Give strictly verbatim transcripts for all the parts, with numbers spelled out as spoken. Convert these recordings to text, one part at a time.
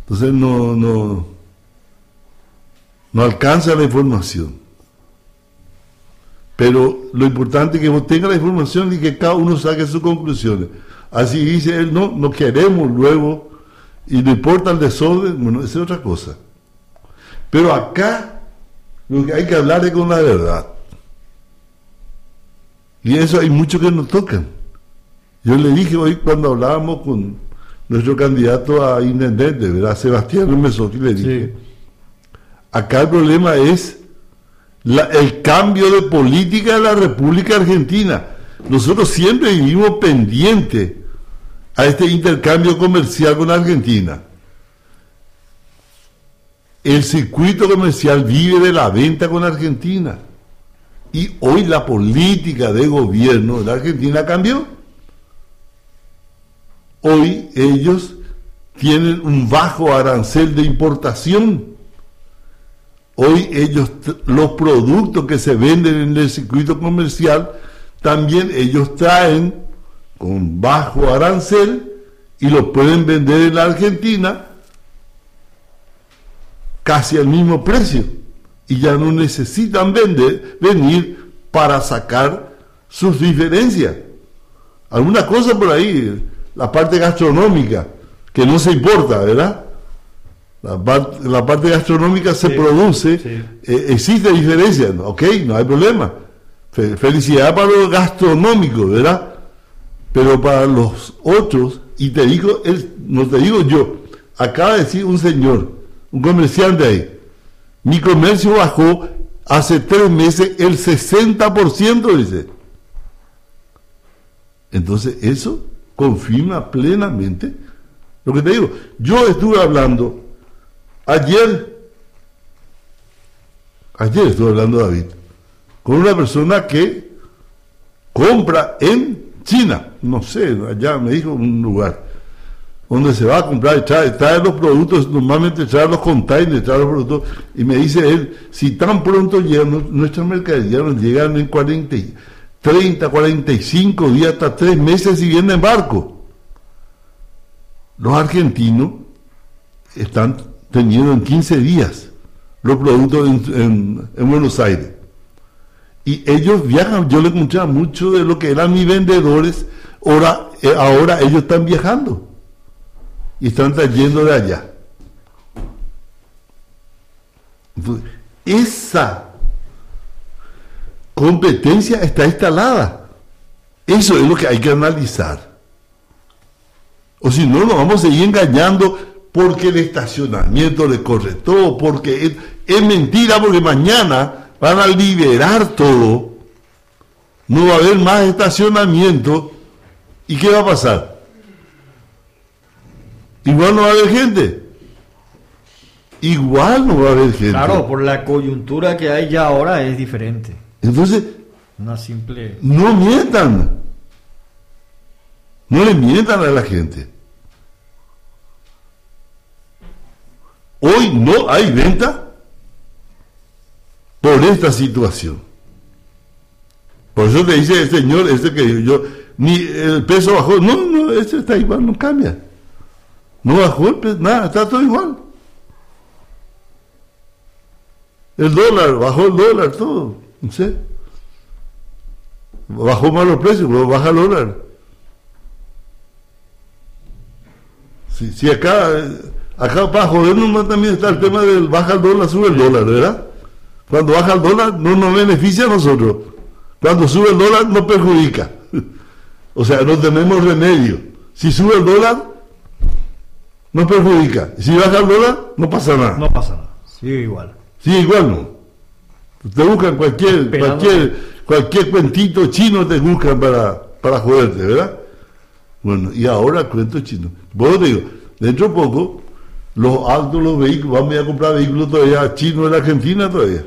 Entonces no, no, no alcanza la información. Pero lo importante es que vos tengas la información y que cada uno saque sus conclusiones. Así dice él, no, no queremos luego, y no importa el desorden, bueno, esa es otra cosa. Pero acá lo que hay que hablar es con la verdad. Y eso hay muchos que nos tocan. Yo le dije hoy cuando hablábamos con nuestro candidato a intendente, ¿verdad? Sebastián Mesotti, le dije, sí. Acá el problema es la, el cambio de política de la República Argentina. Nosotros siempre vivimos pendientes a este intercambio comercial con Argentina. El circuito comercial vive de la venta con Argentina. Y hoy la política de gobierno de la Argentina cambió. Hoy ellos tienen un bajo arancel de importación. Hoy ellos, los productos que se venden en el circuito comercial, también ellos traen con bajo arancel y los pueden vender en la Argentina casi al mismo precio. Y ya no necesitan vender, venir para sacar sus diferencias. Alguna cosa por ahí, la parte gastronómica, que no se importa, ¿verdad? La, part, la parte gastronómica se sí, produce, sí. Eh, existe diferencia, ok, no hay problema. Fe, felicidad para los gastronómicos, ¿verdad? Pero para los otros, y te digo, él, no te digo yo, acaba de decir un señor, un comerciante ahí, mi comercio bajó hace tres meses el sesenta por ciento, dice. Entonces eso confirma plenamente lo que te digo. Yo estuve hablando ayer, ayer estuve hablando, David, con una persona que compra en China, no sé, allá me dijo un lugar donde se va a comprar, trae, trae los productos, normalmente trae los containers, trae los productos, y me dice él, si tan pronto llegan, nuestras mercaderías nos llegan en cuarenta, treinta, cuarenta y cinco días, hasta tres meses si vienen en barco. Los argentinos están teniendo en quince días los productos en, en, en Buenos Aires. Y ellos viajan, yo les escuchaba mucho de lo que eran mis vendedores, ahora, eh, ahora ellos están viajando. Y están trayendo de allá. Entonces, esa competencia está instalada. Eso es lo que hay que analizar. O si no, nos vamos a seguir engañando porque el estacionamiento le corre todo, porque es, es mentira, porque mañana van a liberar todo, no va a haber más estacionamiento, ¿y qué va a pasar? Igual no va a haber gente. Igual no va a haber gente. Claro, por la coyuntura que hay ya ahora es diferente. Entonces, una simple... no mientan. No le mientan a la gente. Hoy no hay venta por esta situación. Por eso te dice el señor, este que yo, ni el peso bajó. No, no, este está igual, no cambia. No bajó el peso, nada, está todo igual. El dólar, bajó el dólar, todo. No sé. Bajó más los precios, pero baja el dólar. Si, si acá, acá para jodernos más también está el tema del baja el dólar, sube el dólar, ¿verdad? Cuando baja el dólar no nos beneficia a nosotros. Cuando sube el dólar nos perjudica. O sea, no tenemos remedio. Si sube el dólar, nos perjudica. Si baja el dólar, no pasa nada. No pasa nada. Sigue igual. Sigue igual, no. Te buscan cualquier, cualquier, cualquier cuentito chino, te buscan para, para joderte, ¿verdad? Bueno, y ahora el cuento chino. Vos te digo, dentro de poco, los autos, los vehículos, vamos a ir a comprar vehículos todavía chinos en la Argentina todavía.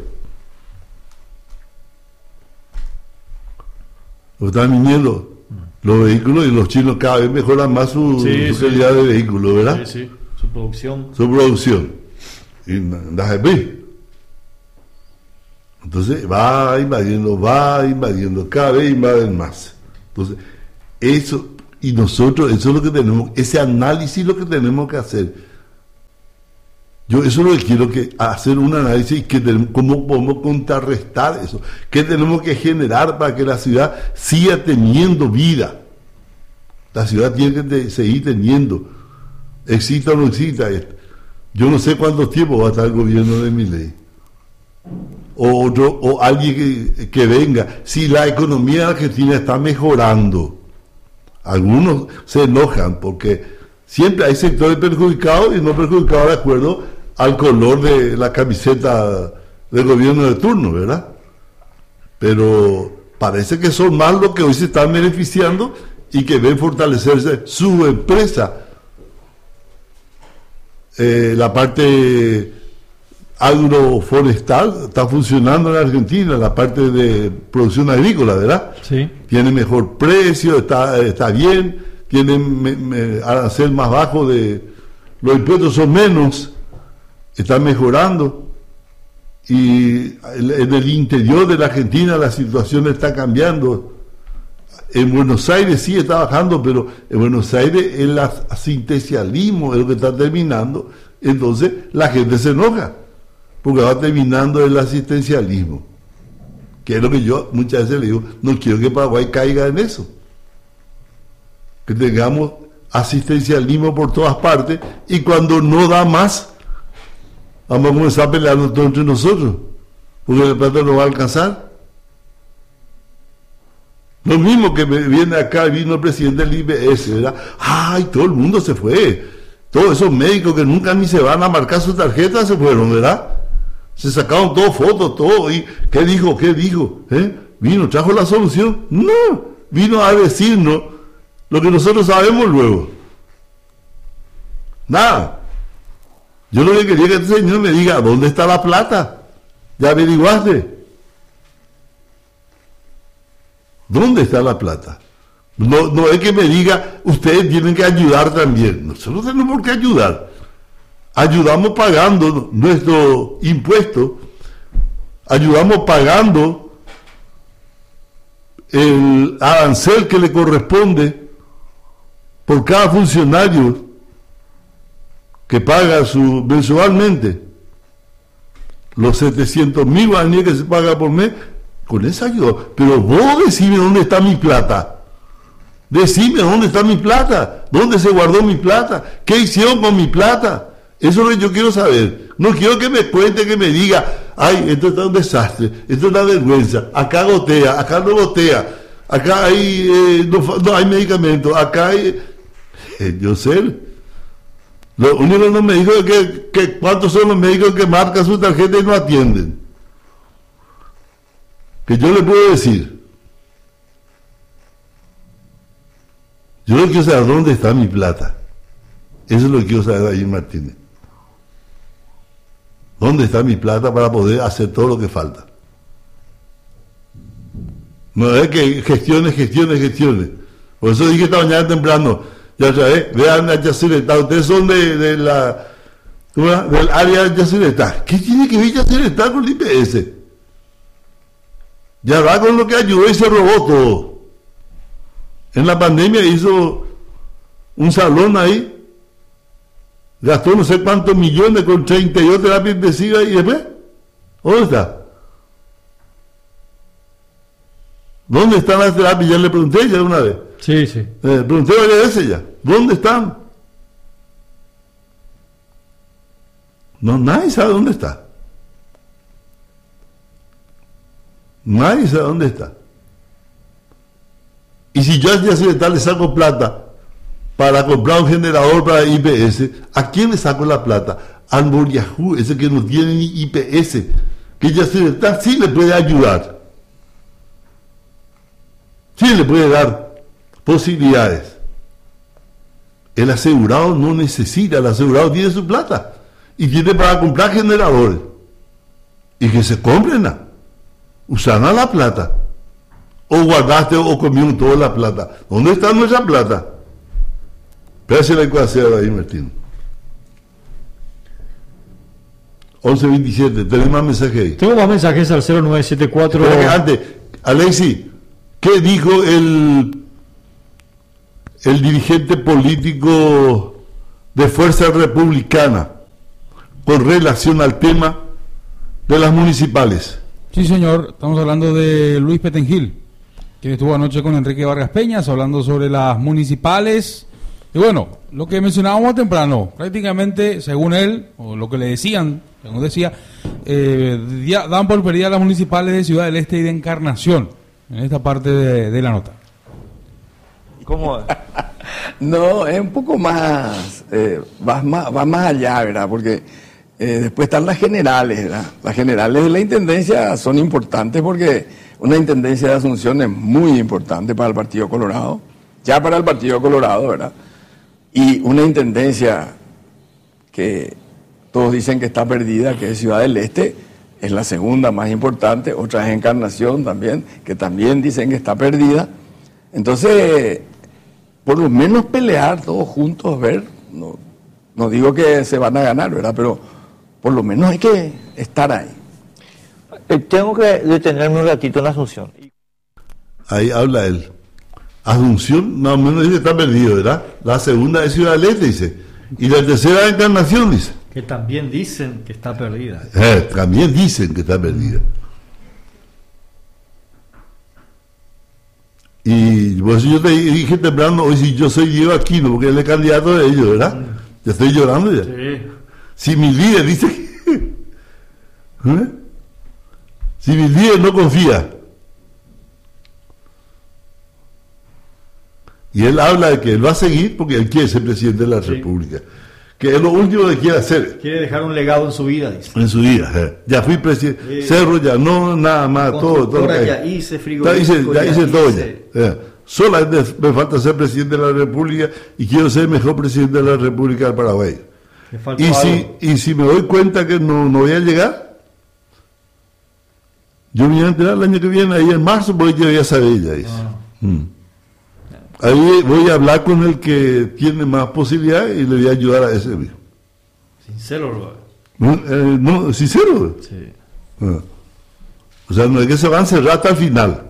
Están viniendo los vehículos y los chinos cada vez mejoran más su, sí, su sí. calidad de vehículos, ¿verdad? Sí, sí, su producción. Su producción. Y las de Entonces va invadiendo, va invadiendo, cada vez invaden más. Entonces, eso, y nosotros, eso es lo que tenemos, ese análisis es lo que tenemos que hacer. Yo eso es lo que quiero, que hacer un análisis y que tenemos, cómo podemos contrarrestar eso, qué tenemos que generar para que la ciudad siga teniendo vida. La ciudad tiene que te, seguir teniendo, exista o no exista. Yo no sé cuánto tiempo va a estar el gobierno de Milei, o otro, o alguien que, que venga. Si la economía argentina está mejorando, algunos se enojan porque siempre hay sectores perjudicados y no perjudicados de acuerdo al color de la camiseta del gobierno de turno, ¿verdad? Pero parece que son más los que hoy se están beneficiando y que ven fortalecerse su empresa. Eh, la parte agroforestal está funcionando en Argentina, la parte de producción agrícola, ¿verdad? Sí. Tiene mejor precio, está, está bien, tiene me, me, arancel más bajo, de los impuestos son menos, está mejorando, y en el interior de la Argentina la situación está cambiando. En Buenos Aires sí está bajando, pero en Buenos Aires el asistencialismo es lo que está terminando, entonces la gente se enoja porque va terminando el asistencialismo, que es lo que yo muchas veces le digo, no quiero que Paraguay caiga en eso, que tengamos asistencialismo por todas partes, y cuando no da más vamos a comenzar a pelearnos todos entre nosotros, porque la plata no va a alcanzar. Lo mismo que me viene acá, vino el presidente del I B S, ¿verdad? ¡Ay, todo el mundo se fue! Todos esos médicos que nunca ni se van a marcar su tarjeta se fueron, ¿verdad? Se sacaron todo fotos, todo, y ¿qué dijo? ¿Qué dijo? ¿Eh? ¿Vino, trajo la solución? No, vino a decirnos lo que nosotros sabemos luego. Nada. Yo lo que quería que este señor me diga, ¿dónde está la plata? ¿Ya averiguaste? ¿Dónde está la plata? No, no es que me diga, ustedes tienen que ayudar también. Nosotros tenemos por qué ayudar. Ayudamos pagando nuestro impuesto, ayudamos pagando el arancel que le corresponde por cada funcionario que paga su mensualmente, los setecientos mil guaraníes que se paga por mes, con esa ayuda. Pero vos decime dónde está mi plata. Decime dónde está mi plata, dónde se guardó mi plata, qué hicieron con mi plata. Eso es lo que yo quiero saber. No quiero que me cuente, que me diga, ay, esto está un desastre, esto es una vergüenza, acá gotea, acá no gotea, acá hay, eh, no, no hay medicamentos, acá hay... Eh, yo sé. Lo único que no me dijo es que, que cuántos son los médicos que marcan su tarjeta y no atienden. Que yo le puedo decir. Yo no quiero saber dónde está mi plata. Eso es lo que quiero saber ahí, Martínez. ¿Dónde está mi plata para poder hacer todo lo que falta? No es que gestiones, gestiones, gestiones. Por eso dije esta mañana temprano, ya sabes, vean a Yacyretá, ustedes son de, de la, del área de Yacyretá. ¿Qué tiene que ver Yacyretá con el I P S? Ya va con lo que ayudó y se robó todo. En la pandemia hizo un salón ahí, gastó no sé cuántos millones con treinta y dos terapias intensivas y después, ¿dónde está? ¿Dónde están las terapias? Ya le pregunté ya una vez. Sí, sí. Eh, pregunté varias veces ya. ¿Dónde están? No, nadie sabe dónde está. Nadie sabe dónde está. Y si yo ya sé tal le saco plata para comprar un generador para I P S, ¿a quién le saco la plata? Al Boriajú, ese que no tiene ni I P S, que ya se está, sí le puede ayudar. Sí le puede dar posibilidades. El asegurado no necesita, el asegurado tiene su plata y tiene para comprar generadores y que se compren, ¿no? Usan la plata o guardaste o comieron toda la plata. ¿Dónde está nuestra plata? Espérate la ecuación ahí, Martín. once veintisiete, ¿tenés más mensajes ahí? Tengo más mensajes al cero nueve siete cuatro. Espera que antes, Alexi, ¿qué dijo el el dirigente político de Fuerza Republicana con relación al tema de las municipales. Sí, señor, estamos hablando de Luis Petengil, que estuvo anoche con Enrique Vargas Peñas hablando sobre las municipales. Y bueno, lo que mencionábamos temprano, prácticamente, según él, o lo que le decían, según decía, eh, ya dan por perdida las municipales de Ciudad del Este y de Encarnación, en esta parte de, de la nota. ¿Cómo? No, es un poco más, eh, va más, va más allá, ¿verdad? Porque eh, después están las generales, ¿verdad? Las generales de la Intendencia son importantes porque una Intendencia de Asunción es muy importante para el Partido Colorado, ya para el Partido Colorado, ¿verdad? Y una Intendencia que todos dicen que está perdida, que es Ciudad del Este, es la segunda más importante, otra es Encarnación también, que también dicen que está perdida. Entonces, por lo menos pelear todos juntos, ver, no, no digo que se van a ganar, ¿verdad? Pero por lo menos hay que estar ahí. Eh, tengo que detenerme un ratito en Asunción. Ahí habla él. Asunción, más o menos dice que está perdido, ¿verdad? La segunda es Ciudad del Este, dice. Y la tercera es Encarnación, dice. Que también dicen que está perdida. Eh, también dicen que está perdida. Y por eso yo te dije temprano, hoy si yo soy Diego Aquino, porque él es candidato de ellos, ¿verdad? Mm. Ya estoy llorando ya. Sí. Si mi líder dice que... ¿Eh? Si mi líder no confía. Y él habla de que él va a seguir porque él quiere ser presidente de la sí. República. Que es lo último que quiere hacer. Quiere dejar un legado en su vida, dice. En su vida. Eh. Ya fui presidente. Eh, Cerro ya no, nada más, todo. todo ya hice frigorífico. Ya hice, ya hice ya todo hice. ya. Eh. Solamente me falta ser presidente de la República y quiero ser el mejor presidente de la República del Paraguay. Y si, y si me doy cuenta que no, no voy a llegar, yo me voy a enterar el año que viene, ahí en marzo, porque yo ya sabía ya. Dice. Ah. Mm. Ahí voy a hablar con el que tiene más posibilidad y le voy a ayudar a ese mismo. Sincero, Robert. No, eh, no, sincero. Sí. Ah. O sea, no es que se van a cerrar hasta el final.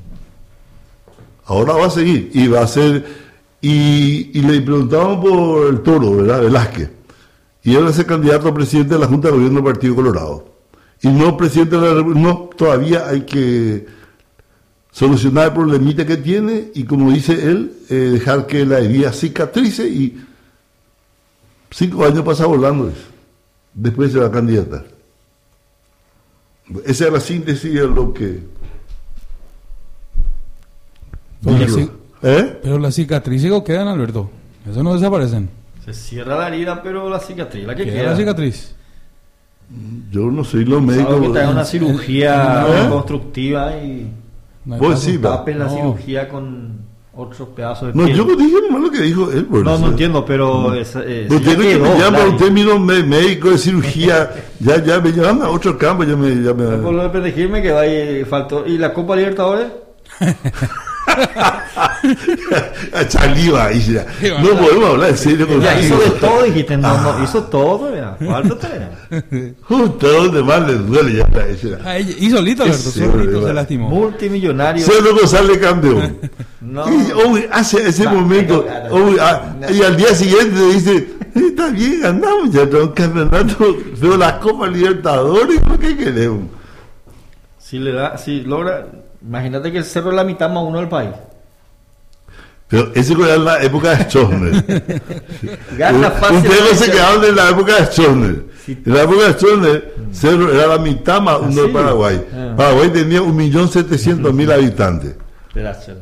Ahora va a seguir y va a ser. Y, y le preguntaban por el Toro, ¿verdad? Velázquez. Y él va a ser candidato a presidente de la Junta de Gobierno del Partido Colorado. Y no presidente de la República. No, todavía hay que solucionar el problemita que tiene y, como dice él, eh, dejar que la herida cicatrice y cinco años pasa volando. Después se va a candidatar. Esa es la síntesis de lo que... Pero, la, ¿Eh? pero las cicatrices quedan, Alberto. Eso no desaparecen. Se cierra la herida, pero la cicatriz, la que queda. queda. La cicatriz. Yo no soy lo médico. Que te haga una cirugía ¿Eh? constructiva y... No pues sí, tapen la no. cirugía con otros pedazos de no, piel. yo dije nomás lo que dijo él. No, no, no entiendo, pero... Es, es, usted que me llama un término médico de cirugía, ya, ya me llaman a otro campo, ya me... Ya me... Por lo de Petengil que va y faltó. ¿Y la Copa Libertadores? Saliva ahí ya. No podemos hablar en serio con ya hizo de todo, dijiste, no, no, hizo todo, ya. Justo donde más le duele ya está. Ah, y solito, Alberto, sí, solito se lastimó. Multimillonario. Cero González campeón. No. Y oh, hace ese no, momento, no, oh, ah, no. Y al día siguiente dice, está bien, andamos ya todo un campeonato, pero la Copa Libertadores, ¿qué queremos? Si le da, si logra, imagínate que el Cerro es la mitad más uno del país. Pero ese era en la época de Stroessner. Gana fácil. Ustedes no se quedaron en la época de Stroessner. Sí. En la época de Stroessner, mm. Cerro era la mitad más uno del Paraguay. Ah. Paraguay tenía un millón setecientos mil habitantes. Gracias.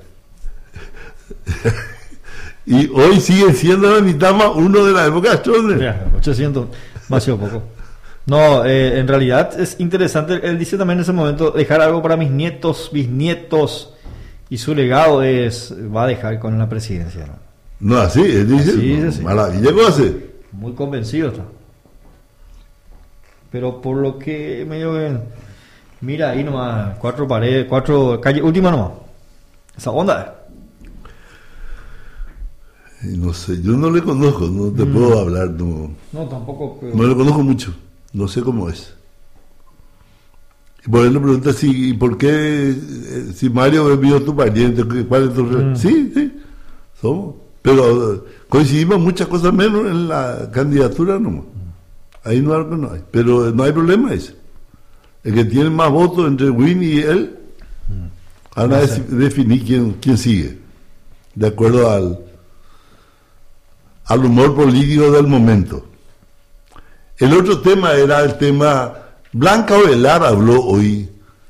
Y hoy sigue siendo la mitad más uno de la época de Stroessner. Ya, ochocientos, demasiado poco. No, eh, en realidad es interesante. Él dice también en ese momento, dejar algo para mis nietos, bisnietos, y su legado es, va a dejar con la presidencia. No, no así, él dice, así, no, sí. Maravilla, ¿cómo hace? Muy convencido está. Pero por lo que medio que, mira ahí nomás, cuatro paredes, cuatro calles, última nomás. Esa onda. No sé, yo no le conozco, no te mm. puedo hablar, no. No, tampoco. Pero... No le conozco mucho, no sé cómo es. Y por él le pregunta si, ¿por qué, si Mario envió tu pariente, cuál es tu... Mm. Sí, sí, somos. Pero coincidimos muchas cosas menos en la candidatura, no. Ahí no, no hay. Pero no hay problema ese. El que tiene más votos entre Winnie y él, van a dec- definir quién, quién sigue. De acuerdo al, al humor político del momento. El otro tema era el tema... Blanca Ovelar habló hoy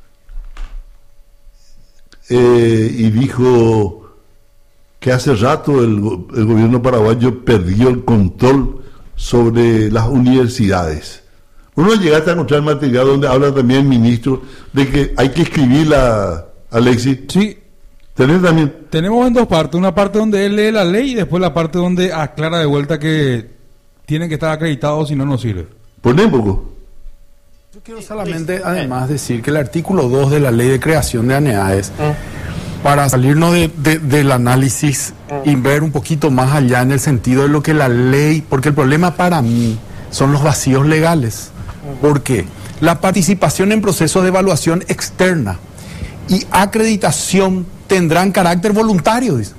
eh, y dijo que hace rato el, go- el gobierno paraguayo perdió el control sobre las universidades. Uno llegaste a encontrar material donde habla también el ministro de que hay que escribirla, Alexis. Sí, ¿Tenés también? tenemos en dos partes. Una parte donde él lee la ley y después la parte donde aclara de vuelta que tienen que estar acreditados, si no, no sirve. Poné un poco. Yo quiero solamente, además, decir que el artículo dos de la ley de creación de ANEAES, para salirnos de- de- del análisis y ver un poquito más allá en el sentido de lo que la ley, porque el problema para mí son los vacíos legales. ¿Por qué? La participación en procesos de evaluación externa y acreditación tendrán carácter voluntario, dice.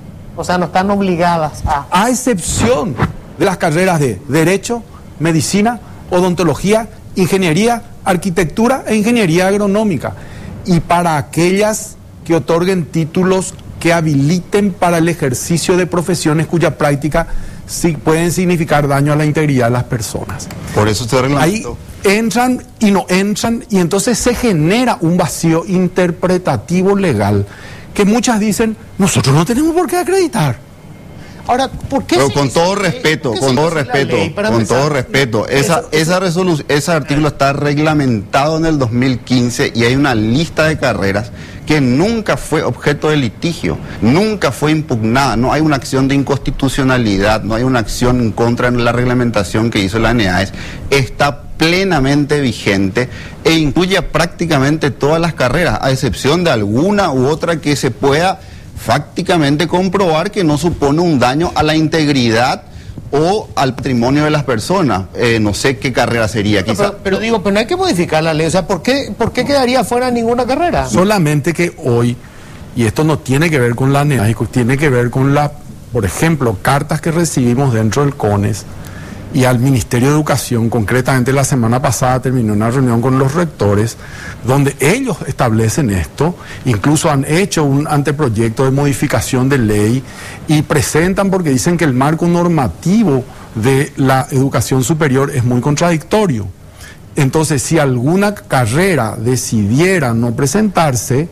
O sea, no están obligadas a... A excepción de las carreras de Derecho, Medicina, Odontología, Ingeniería, Arquitectura e Ingeniería Agronómica. Y para aquellas que otorguen títulos que habiliten para el ejercicio de profesiones cuya práctica sí pueden significar daño a la integridad de las personas. Por eso este Ahí reglamento. entran y no entran, y entonces se genera un vacío interpretativo legal que muchas dicen, nosotros no tenemos por qué acreditar. Ahora, ¿por qué Pero se con hizo todo la ley? respeto, ¿Por qué con se todo hizo la respeto, ley? Para con empezar, todo respeto, esa, eso- esa resolución, ese artículo está reglamentado en el dos mil quince y hay una lista de carreras que nunca fue objeto de litigio, nunca fue impugnada, no hay una acción de inconstitucionalidad, no hay una acción en contra de la reglamentación que hizo la ANEAES, está plenamente vigente e incluye prácticamente todas las carreras, a excepción de alguna u otra que se pueda fácticamente comprobar que no supone un daño a la integridad o al patrimonio de las personas. Eh, no sé qué carrera sería, quizá. Pero, pero digo, pero no hay que modificar la ley. O sea, ¿por qué, por qué quedaría fuera ninguna carrera? Solamente que hoy, y esto no tiene que ver con la ANEAES, tiene que ver con la, por ejemplo, cartas que recibimos dentro del CONES y al Ministerio de Educación. Concretamente la semana pasada terminó una reunión con los rectores donde ellos establecen esto, incluso han hecho un anteproyecto de modificación de ley y presentan porque dicen que el marco normativo de la educación superior es muy contradictorio. Entonces, si alguna carrera decidiera no presentarse,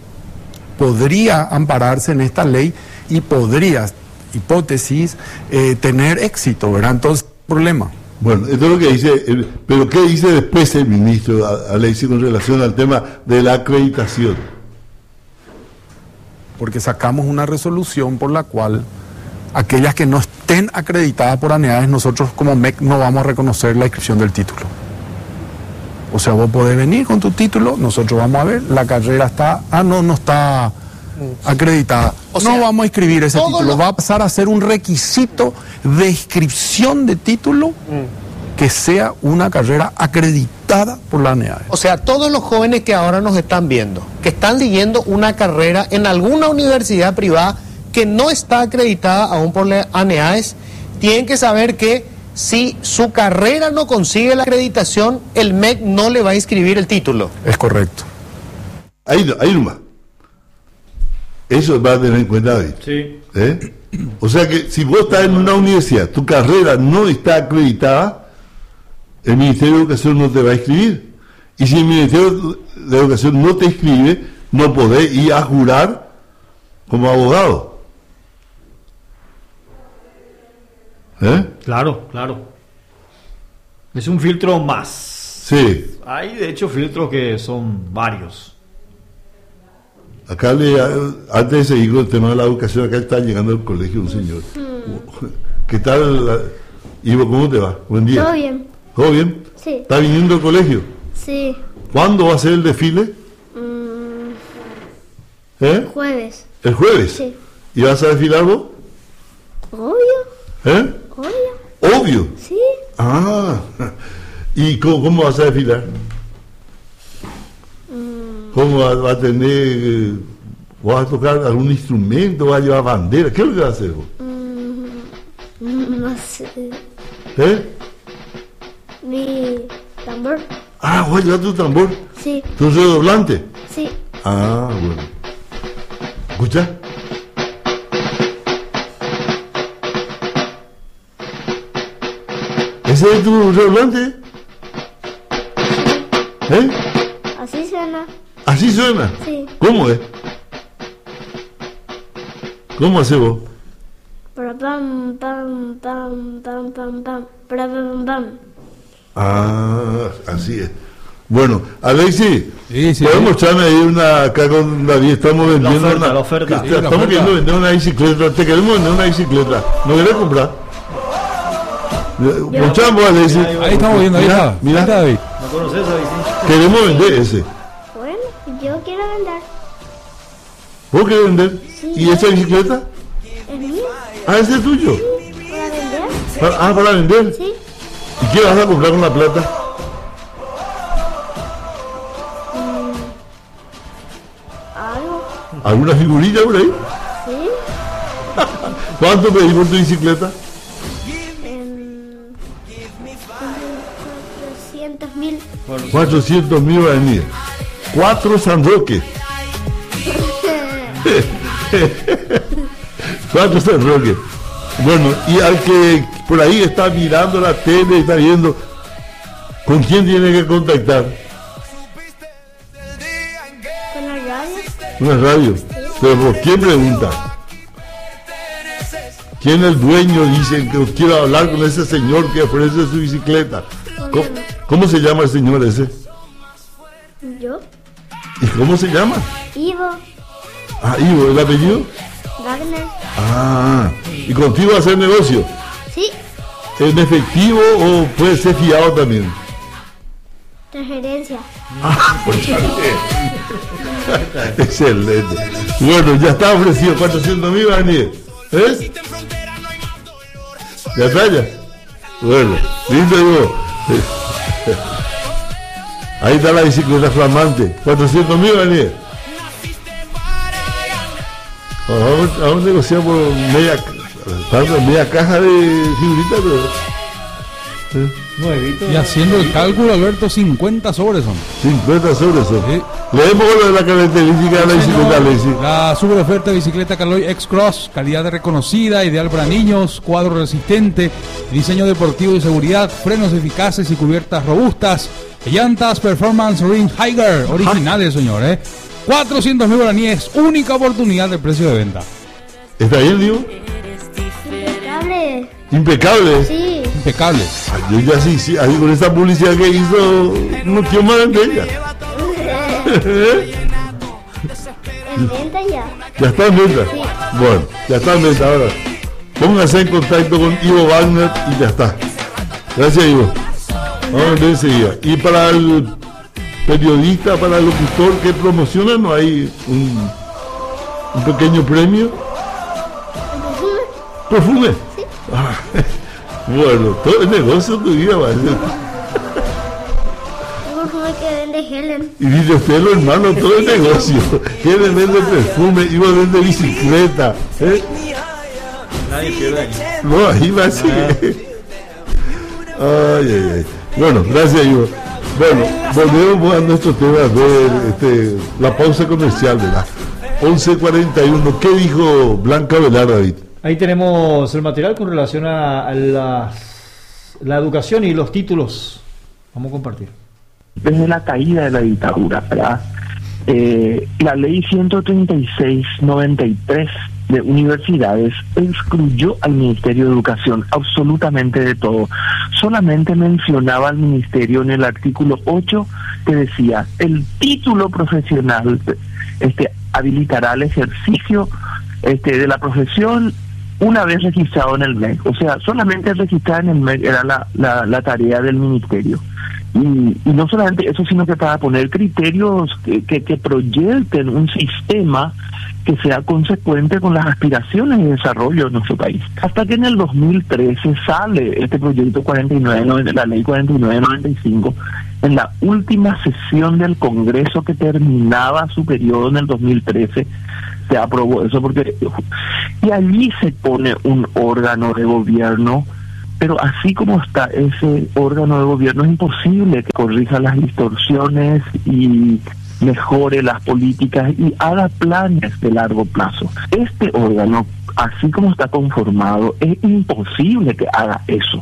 podría ampararse en esta ley y podría, hipótesis, eh, tener éxito, ¿verdad? Entonces, problema. Bueno, esto es lo que dice, el- pero ¿qué dice después el ministro a- Alexis con relación al tema de la acreditación? Porque sacamos una resolución por la cual aquellas que no estén acreditadas por ANEAES, nosotros como M E C no vamos a reconocer la inscripción del título. O sea, vos podés venir con tu título, nosotros vamos a ver, la carrera está, ah, no, no está acreditada. O sea, no vamos a inscribir ese todo título, lo- va a pasar a ser un requisito de inscripción de título que sea una carrera acreditada por la ANEAES. O sea, todos los jóvenes que ahora nos están viendo, que están siguiendo una carrera en alguna universidad privada que no está acreditada aún por la ANEAES, tienen que saber que si su carrera no consigue la acreditación, el M E C no le va a inscribir el título. Es correcto. Ahí, no- ahí nomás. Eso va a tener en cuenta David. Sí. ¿Eh? O sea que si vos estás en una universidad, tu carrera no está acreditada, el Ministerio de Educación no te va a inscribir. Y si el Ministerio de Educación no te inscribe, no podés ir a jurar como abogado. ¿Eh? Claro, claro. Es un filtro más. Sí. Hay de hecho filtros que son varios. Acá le, antes de seguir con el tema de la educación, acá está llegando al colegio un señor. ¿Qué tal, la- Ivo? ¿Cómo te va? Buen día. ¿Todo bien? ¿Todo bien? Sí. ¿Está viniendo al colegio? Sí. ¿Cuándo va a ser el desfile? Mm, ¿Eh? jueves. ¿El jueves? Sí. ¿Y vas a desfilar vos? Obvio, ¿Eh? obvio. Obvio. Sí. Ah. ¿Y cómo, cómo vas a desfilar? ¿Cómo va, va a tener... eh, ¿Vas a tocar algún instrumento? ¿Vas a llevar bandera? ¿Qué es lo que vas a hacer vos? Mm, no sé. ¿Eh? Mi tambor. Ah, vos llevas tu tambor. Sí, ¿Tu redoblante? sí. Ah, bueno. ¿Escucha? ¿Ese es tu redoblante? ¿Eh? Así suena. ¿Así suena? Sí. ¿Cómo es? ¿Cómo hace vos? Para pam, pam, pam, pam, pam, pam. Para pam, pam. Ah, así es. Bueno, Alexi, Sí, sí, podemos sí. echarme ahí una, acá con David, estamos vendiendo oferta, una, la oferta. que- Sí, la estamos oferta. queriendo vender una bicicleta, te queremos vender una bicicleta, ¿no querés comprar? Escuchamos, Alexi, Ahí estamos viendo, ahí Mira, está. mira. Ahí está David. ¿No conoces a Vicente? queremos vender ese. Bueno, yo quiero vender. ¿Vos querés vender? Sí. ¿Y esa bicicleta? ¿Es mío? Ah, ese es tuyo. ¿Para vender? Para- ah, para vender. Sí. ¿Y qué vas a comprar con la plata? Algo. ¿Alguna figurilla por ahí? Sí. ¿Cuánto pedís por tu bicicleta? En... cuatrocientos mil. cuatrocientos mil guaraníes. Cuatro San Roque. Cuatro San Roque. Bueno, y al que por ahí está mirando la tele y está viendo, ¿con quién tiene que contactar? Con la radio. Una radio. Pero ¿por quién pregunta? ¿Quién es el dueño? Dicen que quiero hablar con ese señor que ofrece su bicicleta. ¿Cómo, cómo se llama el señor ese? Yo. ¿Y cómo se llama? Ivo. Ah, Ivo, ¿el apellido? Wagner. Ah, ¿y contigo hacer negocio? Sí. ¿En efectivo o puede ser fiado también? Transferencia. Ah, pues ya bien. Excelente. Bueno, ya está ofrecido cuatrocientos mil Daniel. ¿Eh? ¿Ya está ya? Bueno, lindo Ivo. Ahí está la bicicleta flamante. cuatrocientos mil Daniel. Vamos, vamos a negociar por media, tanto, media caja de figuritas, pero, ¿eh? Nuevito. Y haciendo el cálculo, Alberto, cincuenta sobres son. cincuenta sobre eso. Sí. Leemos lo de la característica de la bicicleta, Alexi. La super oferta de bicicleta Caloi X-Cross, calidad reconocida, ideal para niños, cuadro resistente, diseño deportivo y seguridad, frenos eficaces y cubiertas robustas, llantas Performance Ring Higher, originales, señor, ¿eh? cuatrocientos mil guaraníes, única oportunidad de precio de venta. ¿Está bien, digo? Impecable. Impecable. Sí. Impecable. Ay, yo ya sí, sí, así con esa publicidad que hizo, no quiero más vender ya. En venta ya. Ya está en venta. Sí. Bueno, ya está en venta ahora. Póngase en contacto con Ivo Wagner y ya está. Gracias, Ivo. Vamos a vender enseguida. Y para el periodista, para el locutor que promociona, no hay un, un pequeño premio. ¿Perfume? Sí. Ah, bueno, todo el negocio de tu vida va a ser. Un perfume que vende Helen. Y dice usted, lo hermano, todo el negocio. Quiere vender perfume, iba a vender bicicleta. ¿Eh? Nadie pierde aquí. No, ahí va así. Ay, ay, ay. Bueno, gracias, Ivo. Bueno, volvemos a nuestro tema de este, la pausa comercial, ¿verdad? once cuarenta y uno. ¿Qué dijo Blanca Velar, David? Ahí tenemos el material con relación a, a las- la educación y los títulos. Vamos a compartir. Desde la caída de la dictadura, ¿verdad? Eh, la ley ciento treinta y seis noventa y tres de universidades excluyó al Ministerio de Educación absolutamente de todo. Solamente mencionaba al Ministerio en el artículo ocho que decía, el título profesional este, habilitará el ejercicio este, de la profesión una vez registrado en el M E C. O sea, solamente registrar en el M E C era la, la, la tarea del Ministerio. Y, y no solamente eso, sino que para poner criterios que, que, que proyecten un sistema que sea consecuente con las aspiraciones de desarrollo de nuestro país. Hasta que en el dos mil trece sale este proyecto cuarenta y nueve, la ley cuarenta y nueve noventa y cinco, en la última sesión del Congreso que terminaba su periodo en el dos mil trece, se aprobó eso, porque y allí se pone un órgano de gobierno Pero así como está ese órgano de gobierno, es imposible que corrija las distorsiones y mejore las políticas y haga planes de largo plazo. Este órgano, así como está conformado, es imposible que haga eso.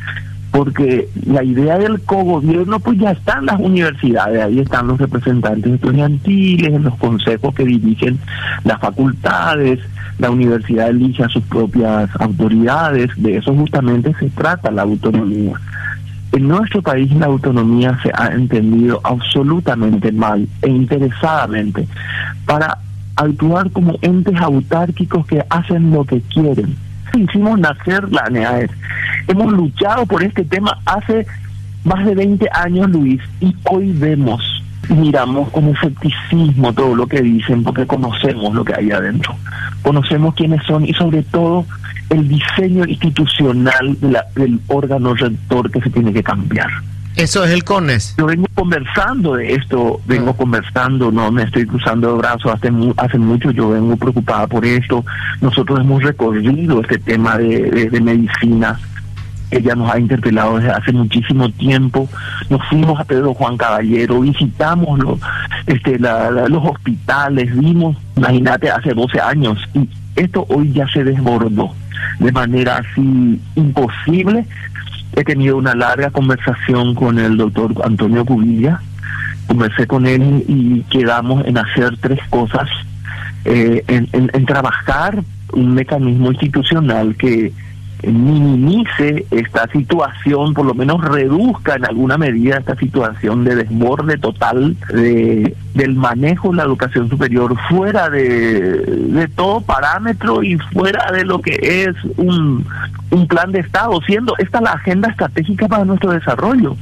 Porque la idea del cogobierno pues ya está en las universidades, ahí están los representantes estudiantiles, en los consejos que dirigen las facultades, la universidad elige a sus propias autoridades, de eso justamente se trata la autonomía. En nuestro país la autonomía se ha entendido absolutamente mal e interesadamente para actuar como entes autárquicos que hacen lo que quieren. Hicimos nacer la ANEAES. Hemos luchado por este tema hace más de veinte años, Luis, y hoy vemos y miramos como escepticismo todo lo que dicen porque conocemos lo que hay adentro. Conocemos quiénes son y sobre todo el diseño institucional de la, del órgano rector que se tiene que cambiar. Eso es el CONES. Yo vengo conversando de esto, vengo ah. conversando, no me estoy cruzando de brazos, hace, mu hace mucho yo vengo preocupada por esto. Nosotros hemos recorrido este tema de, de, de medicina. Ella nos ha interpelado desde hace muchísimo tiempo. Nos fuimos a Pedro Juan Caballero, visitamos lo, este, la, la, los hospitales, vimos, imagínate, hace doce años, y esto hoy ya se desbordó de manera así imposible. He tenido una larga conversación con el doctor Antonio Cubilla, conversé con él y quedamos en hacer tres cosas, eh, en, en, en trabajar un mecanismo institucional que minimice esta situación, por lo menos reduzca en alguna medida esta situación de desborde total de, del manejo de la educación superior fuera de, de todo parámetro y fuera de lo que es un, un plan de Estado, siendo esta la agenda estratégica para nuestro desarrollo.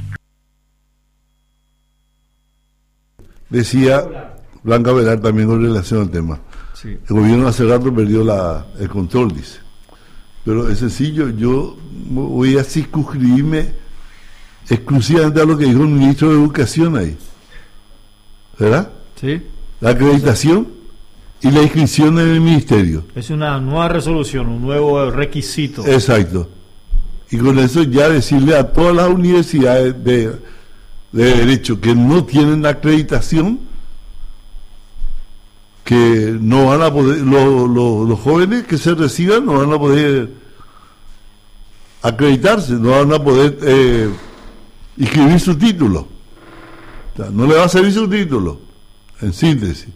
Decía Blanca Velar también con relación al tema. Sí. El gobierno hace rato perdió la, el control, dice. Pero es sencillo, yo voy a circunscribirme exclusivamente a lo que dijo el ministro de Educación ahí. ¿Verdad? Sí. La acreditación y la inscripción en el ministerio. Es una nueva resolución, un nuevo requisito. Exacto. Y con eso ya decirle a todas las universidades de, de Derecho que no tienen la acreditación, que no van a poder, lo, lo, los jóvenes que se reciban no van a poder acreditarse, no van a poder eh, inscribir su título. O sea, no le va a servir su título, en síntesis.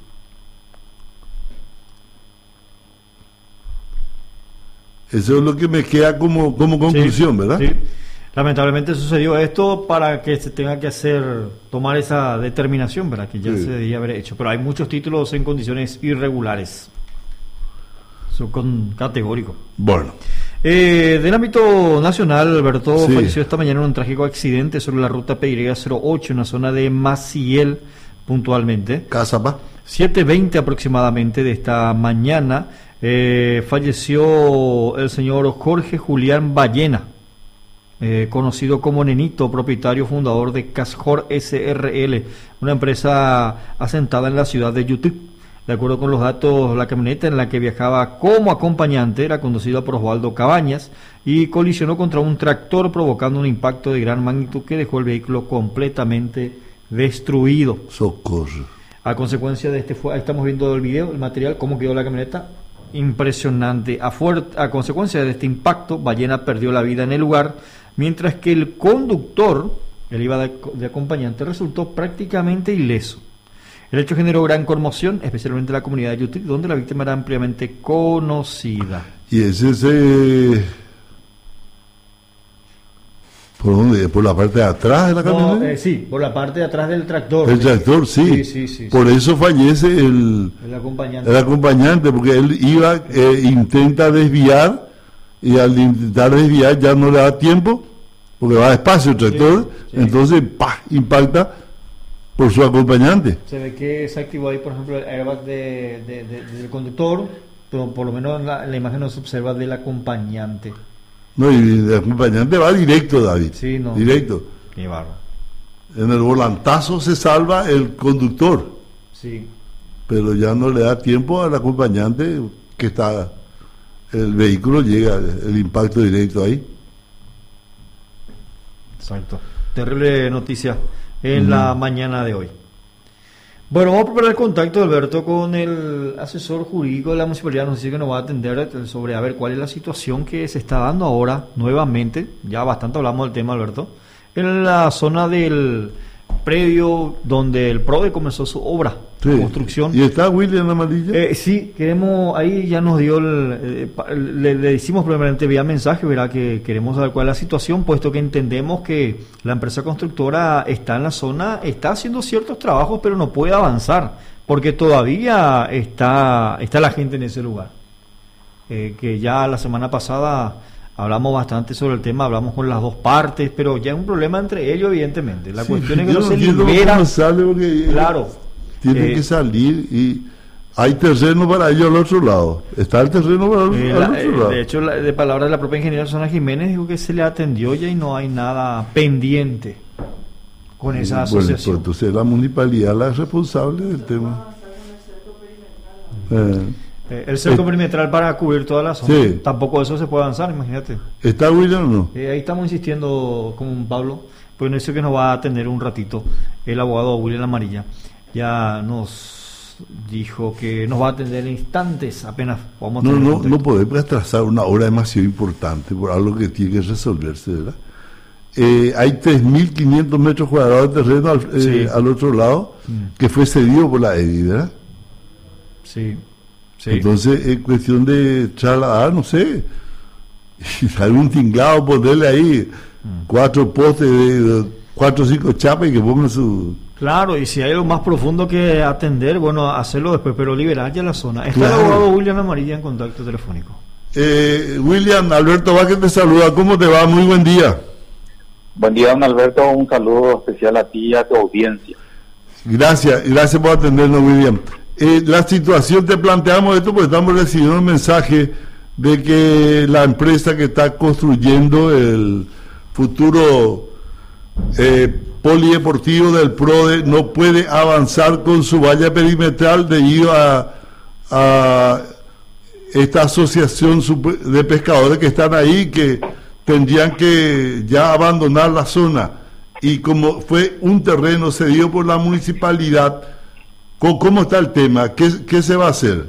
Eso es lo que me queda como, como conclusión, sí, ¿verdad? Sí. Lamentablemente sucedió esto para que se tenga que hacer, tomar esa determinación, ¿verdad? Que ya sí. se debía haber hecho. Pero hay muchos títulos en condiciones irregulares. Eso con categórico. Bueno. Eh, del ámbito nacional, Alberto sí. falleció esta mañana en un trágico accidente sobre la ruta P Y cero ocho en la zona de Maciel, puntualmente. Casapa. siete veinte aproximadamente de esta mañana, eh, falleció el señor Jorge Julián Ballena. Eh, conocido como Nenito, propietario fundador de Casjor S R L, una empresa asentada en la ciudad de Yutú. De acuerdo con los datos, la camioneta en la que viajaba como acompañante era conducida por Osvaldo Cabañas y colisionó contra un tractor provocando un impacto de gran magnitud que dejó el vehículo completamente destruido. Socorro. A consecuencia de este, fue, ahí estamos viendo el video, el material, cómo quedó la camioneta. Impresionante. A, a consecuencia de este impacto, Ballena perdió la vida en el lugar, mientras que el conductor, él iba de, de acompañante, resultó prácticamente ileso. El hecho generó gran conmoción, especialmente en la comunidad de Yutú, donde la víctima era ampliamente conocida. ¿Y ese ese por dónde? ¿Por la parte de atrás de la camioneta? No, eh, sí, por la parte de atrás del tractor. El tractor, sí. Sí, sí, sí, por sí. eso fallece el, el acompañante. El acompañante, porque él iba, eh, intenta desviar, y al intentar desviar ya no le da tiempo, porque va despacio el tractor, sí, sí. Entonces, ¡pah!, impacta por su acompañante. Se ve que se activó ahí, por ejemplo, el airbag de, de, de, del conductor, pero por lo menos en la, en la imagen no se observa del acompañante. No, y el acompañante va directo, David. Sí, no. Directo. Qué barro. En el volantazo se salva el conductor. Sí. Pero ya no le da tiempo al acompañante que está, el vehículo llega, el impacto directo ahí. Exacto. Terrible noticia en Mm. la mañana de hoy. Bueno, vamos a preparar el contacto, Alberto, con el asesor jurídico de la municipalidad. Nos dice que nos va a atender sobre a ver cuál es la situación que se está dando ahora nuevamente. Ya bastante hablamos del tema, Alberto. En la zona del predio donde el PRODE comenzó su obra Sí. de construcción. ¿Y está William Amarilla? Eh, sí, queremos, ahí ya nos dio, el, eh, pa- le, le decimos primeramente vía mensaje, verá que queremos saber cuál es la situación, puesto que entendemos que la empresa constructora está en la zona, está haciendo ciertos trabajos, pero no puede avanzar, porque todavía está, está la gente en ese lugar. Eh, que ya la semana pasada hablamos bastante sobre el tema, hablamos con las dos partes, pero ya es un problema entre ellos, evidentemente. La Sí, cuestión es que yo no se entiendo libera. cómo sale porque, eh, Claro. Tiene Eh, que salir y hay terreno para ellos al otro lado. Está el terreno para el, Eh, al la- otro eh, lado. de hecho, la, de palabras de la propia ingeniera Susana Jiménez, dijo que se le atendió ya y no hay nada pendiente con esa Bueno, asociación. pues entonces la municipalidad la responsable del tema. Eh, Eh, el cerco eh, perimetral para cubrir toda la zona. Sí. Tampoco eso se puede avanzar, imagínate. ¿Está William o no? Eh, ahí estamos insistiendo con Pablo, pues no dice que nos va a atender un ratito el abogado William Amarilla. Ya nos dijo que nos va a atender en instantes, apenas vamos a No, tener no, contacto. no podemos atrasar una obra demasiado importante por algo que tiene que resolverse, ¿verdad? Eh, hay tres mil quinientos metros cuadrados de terreno al, eh, Sí. al otro lado Mm. que fue cedido por la E D I, ¿verdad? Sí, sí. Entonces es cuestión de trasladar, no sé, algún tinglado, ponerle ahí Mm. cuatro postes de, de cuatro o cinco chapas y que pongan su... Claro, y si hay algo más profundo que atender, bueno, hacerlo después, pero liberar ya la zona. Está Claro. el abogado William Amarilla en contacto telefónico. Eh, William, Alberto Vázquez te saluda, ¿cómo te va? Muy buen día. Buen día, don Alberto. Un saludo especial a ti y a tu audiencia. Gracias, gracias por atendernos, William. Eh, la situación, te planteamos esto porque estamos recibiendo un mensaje de que la empresa que está construyendo el futuro eh, polideportivo del PRODE no puede avanzar con su valla perimetral debido a, a esta asociación sup- de pescadores que están ahí, que tendrían que ya abandonar la zona. Y como fue un terreno cedido por la municipalidad, ¿cómo, cómo está el tema? ¿Qué, qué se va a hacer?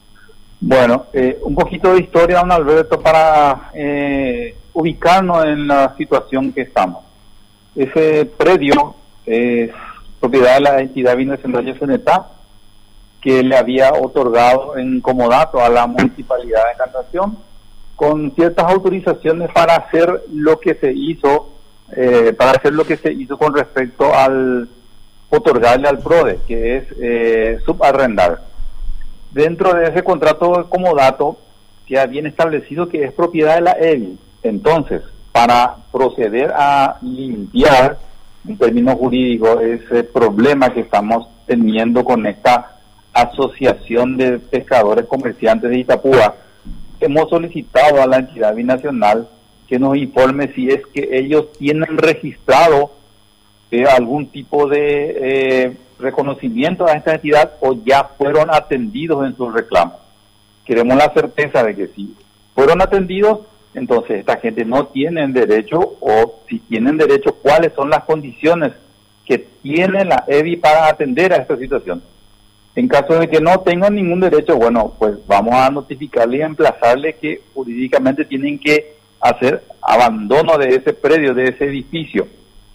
Bueno, eh, un poquito de historia, don Alberto, para eh, ubicarnos en la situación que estamos. Ese predio es propiedad de la entidad binacional de Cenetá, que le había otorgado en comodato a la municipalidad de Encarnación, con ciertas autorizaciones para hacer lo que se hizo, eh, para hacer lo que se hizo con respecto al otorgarle al PRODE, que es eh, subarrendar. Dentro de ese contrato de comodato queda bien establecido que es propiedad de la E B I. Entonces, para proceder a limpiar, en términos jurídicos, ese problema que estamos teniendo con esta asociación de pescadores comerciantes de Itapúa, hemos solicitado a la entidad binacional que nos informe si es que ellos tienen registrado eh, algún tipo de eh, reconocimiento a esta entidad o ya fueron atendidos en sus reclamos. Queremos la certeza de que si fueron atendidos, entonces esta gente no tiene derecho, o si tienen derecho, cuáles son las condiciones que tiene la E B I para atender a esta situación. En caso de que no tengan ningún derecho, bueno, pues vamos a notificarle y emplazarle que jurídicamente tienen que hacer abandono de ese predio, de ese edificio.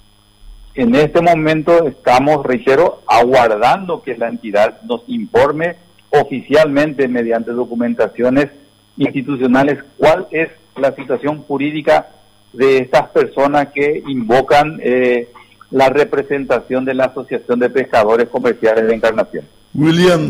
En este momento estamos, reitero, aguardando que la entidad nos informe oficialmente mediante documentaciones institucionales cuál es la situación jurídica de estas personas que invocan eh, la representación de la Asociación de Pescadores Comerciales de Encarnación. William,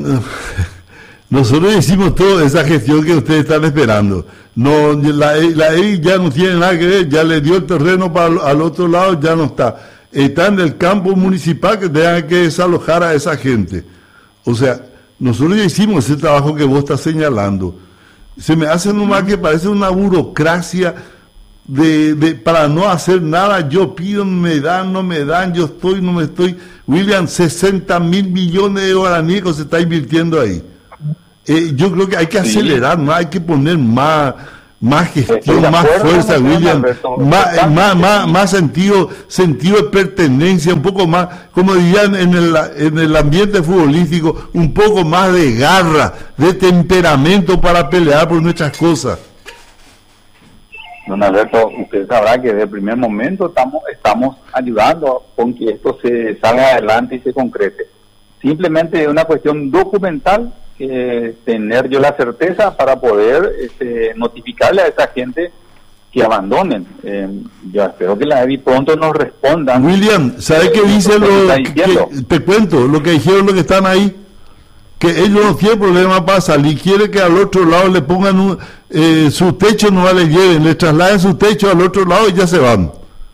nosotros hicimos toda esa gestión que ustedes están esperando. No, la, la E I ya no tiene nada que ver, ya le dio el terreno para al otro lado, ya no está. Está en el campo municipal que tengan que desalojar a esa gente. O sea, nosotros ya hicimos ese trabajo que vos estás señalando. Se me hace nomás que parece una burocracia de, de para no hacer nada. Yo pido, no me dan, no me dan, yo estoy, no me estoy. William, sesenta mil millones de guaraníes que se está invirtiendo ahí. Eh, yo creo que hay que acelerar más, hay que poner más más gestión, Estoy de más acuerdo fuerza, con usted, William, Alberto. más, Totalmente. más, más, más sentido, sentido de pertenencia, un poco más, como dirían en el, en el ambiente futbolístico, un poco más de garra, de temperamento para pelear por nuestras cosas. Don Alberto, usted sabrá que desde el primer momento estamos estamos ayudando con que esto se salga adelante y se concrete. Simplemente es una cuestión documental, eh, tener yo la certeza para poder este, notificarle a esa gente que abandonen. Eh, yo espero que la E B I pronto nos respondan. William, ¿sabes qué eh, dice lo que lo está que- diciendo. que- te cuento, lo que dijeron los que están ahí? Que ellos no tienen problema para salir, quiere que al otro lado le pongan un, eh, su techo, no le lleven, le trasladen su techo al otro lado y ya se van.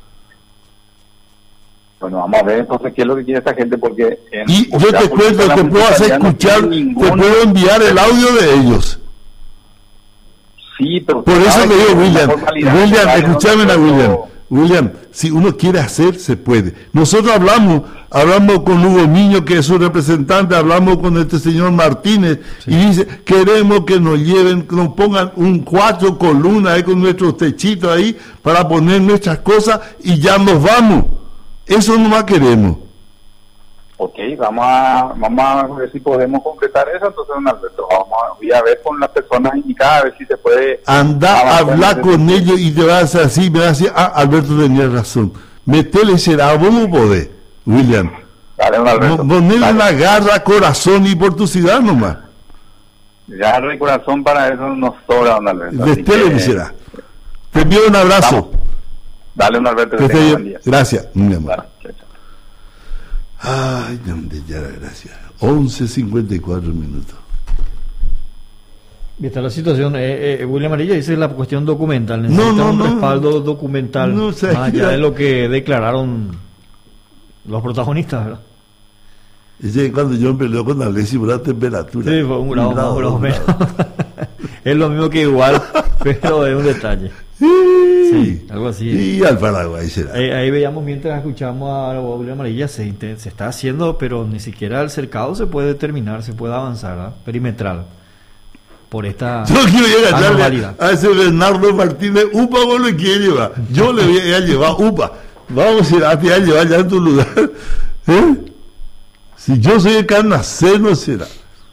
Bueno, vamos a ver entonces qué es lo que quiere esta gente, porque... en- Y o yo sea, te porque cuento, la te puedo hacer municipalidad no escuchar, tiene te ningún- puedo enviar el audio de ellos. Sí, pero... Por eso sabe le que digo, es una William, formalidad William, legal, escúchame, ¿no? William, William, si uno quiere hacer, se puede. Nosotros hablamos, hablamos con Hugo Niño, que es su representante, hablamos con este señor Martínez, y dice, queremos que nos lleven, que nos pongan un cuatro columnas ahí con nuestros techitos ahí, para poner nuestras cosas, y ya nos vamos. Eso nomás queremos. Ok, vamos a, vamos a ver si podemos concretar eso. Entonces, don Alberto, vamos a, voy a ver con las personas indicadas, a ver si se puede... Anda a avanzar hablar en con ese ellos y te vas a hacer así, me vas a decir, ah, Alberto tenía razón. Metele será, vos no podés, William. Dale, don Alberto. Ponerle Dale. la garra, corazón y por tu ciudad nomás. Ya el corazón para eso nos sobra, don Alberto. así Metele que, será. Te envío un abrazo. Vamos. Dale, don Alberto, Que que esté tenga bien. buen día. Gracias, mi amor. Dale, chao, chao. Ay, donde ya la gracia. once cincuenta y cuatro minutos. Y está la situación, eh, eh, William Amarilla dice la cuestión documental, necesita No, no, un no. respaldo documental, No, o sea, más allá ya- de lo que declararon los protagonistas, ¿verdad? Dice que cuando yo me peleo con Alessi por la temperatura. Sí, fue un grado más, un grado un menos. grado. Es lo mismo que igual, pero es un detalle. Sí, Sí, algo así. Y al Paraguay será. Ahí, ahí veíamos mientras escuchamos a William Amarilla, se, inte- se está haciendo, pero ni siquiera el cercado se puede terminar, se puede avanzar, ¿verdad? Perimetral. Por esta Yo quiero llegar a anormalidad. darle a ese Bernardo Martínez, UPA vos lo quieres llevar. Yo le voy a llevar UPA. Vamos a ir a, te voy a llevar ya en tu lugar. ¿Eh? Si yo soy el Carnaceno, será.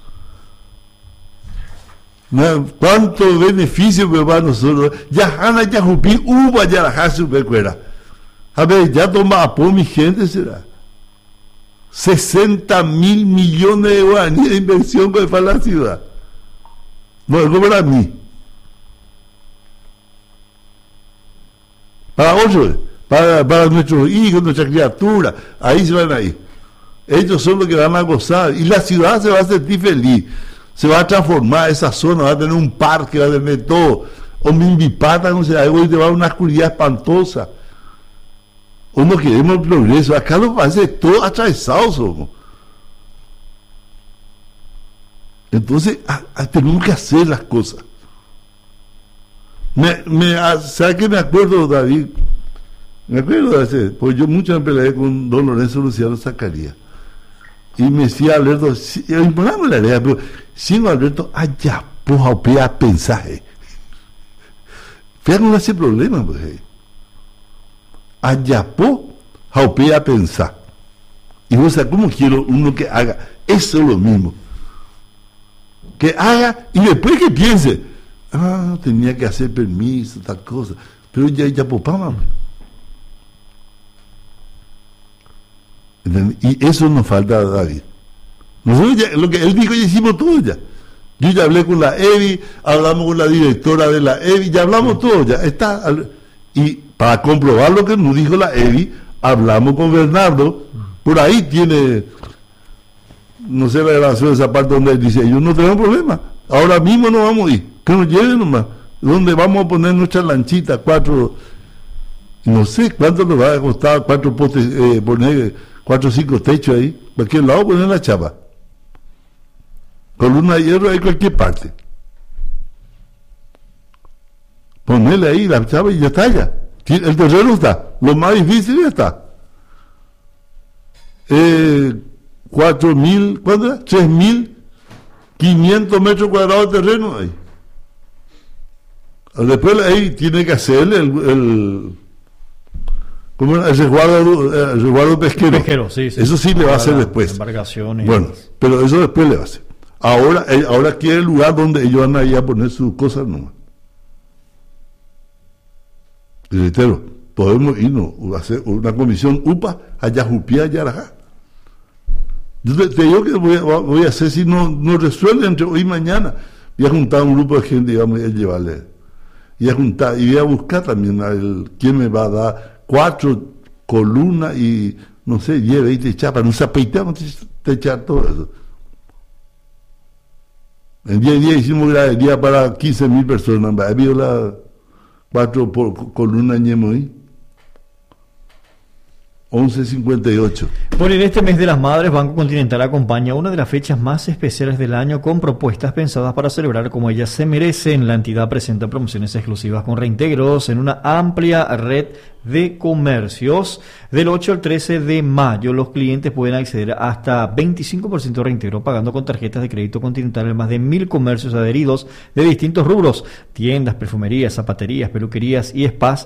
No, ¿cuánto beneficio me va a nosotros? Ya Hanna, ya Jupi, UPA, ya la Hasu, me cuera. A ver, ya toma a mi gente, será. sesenta mil millones de guaraníes de inversión que para la ciudad. No, es para mí. Para otros, para, para nuestros hijos, nuestras criaturas, ahí se van a ir. Ellos son los que van a gozar. Y la ciudad se va a sentir feliz. Se va a transformar esa zona, va a tener un parque, va a tener todo. O mi invipata, no sé, ahí voy a llevar una oscuridad espantosa. O no queremos el progreso. Acá lo parece todo atravesado somos. Entonces, a, a, tenemos que hacer las cosas. Me, me, a, ¿Sabes qué me acuerdo, David? Me acuerdo de ese, pues yo mucho me peleé con don Lorenzo Luciano Zacarías. Y me decía Alberto, si, imponamos la idea, pero siendo Alberto, allá, pues, a pensaje. Fíjate con ese problema, pues. Allá, pues, a pensar. Y vos sabés, ¿cómo quiero uno que haga? Eso es lo mismo. Que haga y después que piense, ah, tenía que hacer permiso, tal cosa, pero ya, ya popaba. Y eso nos falta a David. Nosotros ya, lo que él dijo, ya hicimos todo ya. Yo ya hablé con la E B I, hablamos con la directora de la E B I, ya hablamos todo ya. Está, y para comprobar lo que nos dijo la E B I, hablamos con Bernardo, por ahí tiene, no sé la relación de esa parte donde él dice, ellos no tenemos problema, ahora mismo nos vamos a ir, que nos lleven nomás, donde vamos a poner nuestra lanchita, cuatro, no sé cuánto nos va a costar, cuatro potes, eh, poner cuatro o cinco techos ahí, cualquier lado poner la chapa, columna de hierro en cualquier parte, ponerle ahí la chapa y ya está ya, el terreno está, lo más difícil ya está. Eh, cuatro mil, ¿cuánto era? Tres mil quinientos metros cuadrados de terreno ahí. Después ahí tiene que hacer el, el ¿cómo era? El resguardo, el resguardo pesquero. Pesquero, sí, sí. Eso sí le va a hacer Para después. Embarcaciones. Bueno, pero eso después le va a hacer. Ahora, eh, ahora quiere el lugar donde ellos van a ir a poner sus cosas nomás. Y reitero, podemos irnos a hacer una comisión U P A allá Jupía, allá Arajá. Yo te, te digo que voy a, voy a hacer si no, no resuelve entre hoy y mañana. Voy a juntar un grupo de gente y vamos a llevarle. Y a juntar, y voy a buscar también a el, quién me va a dar cuatro columnas y no sé, lleve y te echar, para no se apeitar, te echar todo eso. En diez días hicimos gradería para quince mil personas. Había las cuatro por columnas ñemoí. once cincuenta y ocho. Por en este mes de las madres, Banco Continental acompaña una de las fechas más especiales del año con propuestas pensadas para celebrar como ellas se merecen. La entidad presenta promociones exclusivas con reintegros en una amplia red de comercios. Del ocho al trece de mayo, los clientes pueden acceder a hasta veinticinco por ciento de reintegro pagando con tarjetas de crédito Continental en más de mil comercios adheridos de distintos rubros, tiendas, perfumerías, zapaterías, peluquerías y spas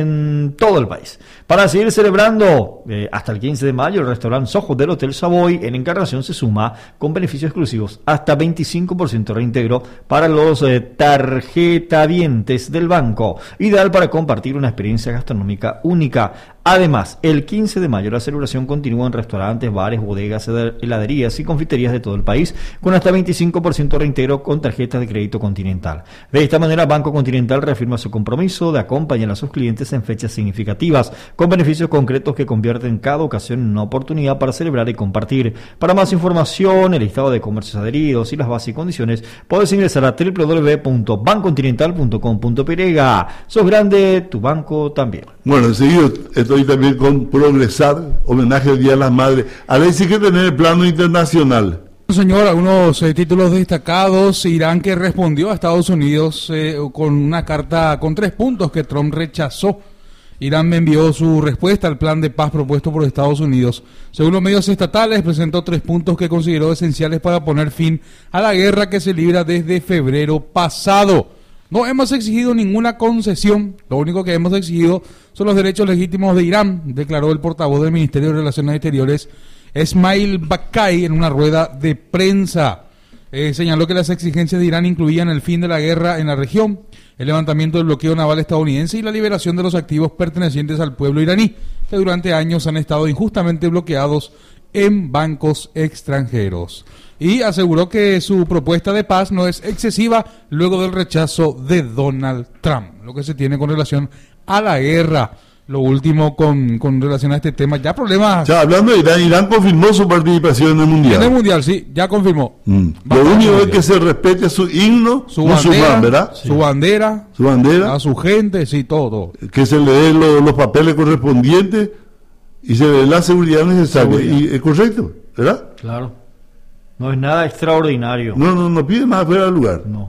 en todo el país. Para seguir celebrando eh, hasta el quince de mayo, el restaurante Soho del Hotel Savoy en Encarnación se suma con beneficios exclusivos hasta veinticinco por ciento de reintegro para los eh, tarjetavientes del banco, ideal para compartir una experiencia gastronómica única. Además, el quince de mayo la celebración continúa en restaurantes, bares, bodegas, heladerías y confiterías de todo el país con hasta veinticinco por ciento de reintegro con tarjetas de crédito Continental. De esta manera, Banco Continental reafirma su compromiso de acompañar a sus clientes en fechas significativas con beneficios concretos que convierten cada ocasión en una oportunidad para celebrar y compartir. Para más información, el listado de comercios adheridos y las bases y condiciones, puedes ingresar a doble u doble u doble u punto bancocontinental punto com punto p y. Sos grande, tu banco también. Bueno, enseguida estoy también con Progresar, homenaje al Día de las Madres. Ahora sí que tener el plano internacional. Señor, algunos eh, títulos destacados. Irán, que respondió a Estados Unidos eh, con una carta con tres puntos que Trump rechazó. Irán me envió su respuesta al plan de paz propuesto por Estados Unidos. Según los medios estatales, presentó tres puntos que consideró esenciales para poner fin a la guerra que se libra desde febrero pasado. No hemos exigido ninguna concesión, lo único que hemos exigido son los derechos legítimos de Irán, declaró el portavoz del Ministerio de Relaciones Exteriores, Esmail Bakai, en una rueda de prensa. Eh, señaló que las exigencias de Irán incluían el fin de la guerra en la región, el levantamiento del bloqueo naval estadounidense y la liberación de los activos pertenecientes al pueblo iraní, que durante años han estado injustamente bloqueados en bancos extranjeros. Y aseguró que su propuesta de paz no es excesiva luego del rechazo de Donald Trump, lo que se tiene con relación a la guerra. Lo último con, con relación a este tema, ya problemas... O sea, hablando de Irán, Irán confirmó su participación en el Mundial. En el Mundial, sí, ya confirmó. Mm. Lo único es que se respete su himno, su musulmán, bandera, ¿verdad? Sí. Su bandera, su bandera, a su gente, sí, todo, todo. Que se le den lo, los papeles correspondientes y se le dé la seguridad necesaria. Seguridad. Y es correcto, ¿verdad? Claro. No es nada extraordinario. No, no, no pide más fuera del lugar. No.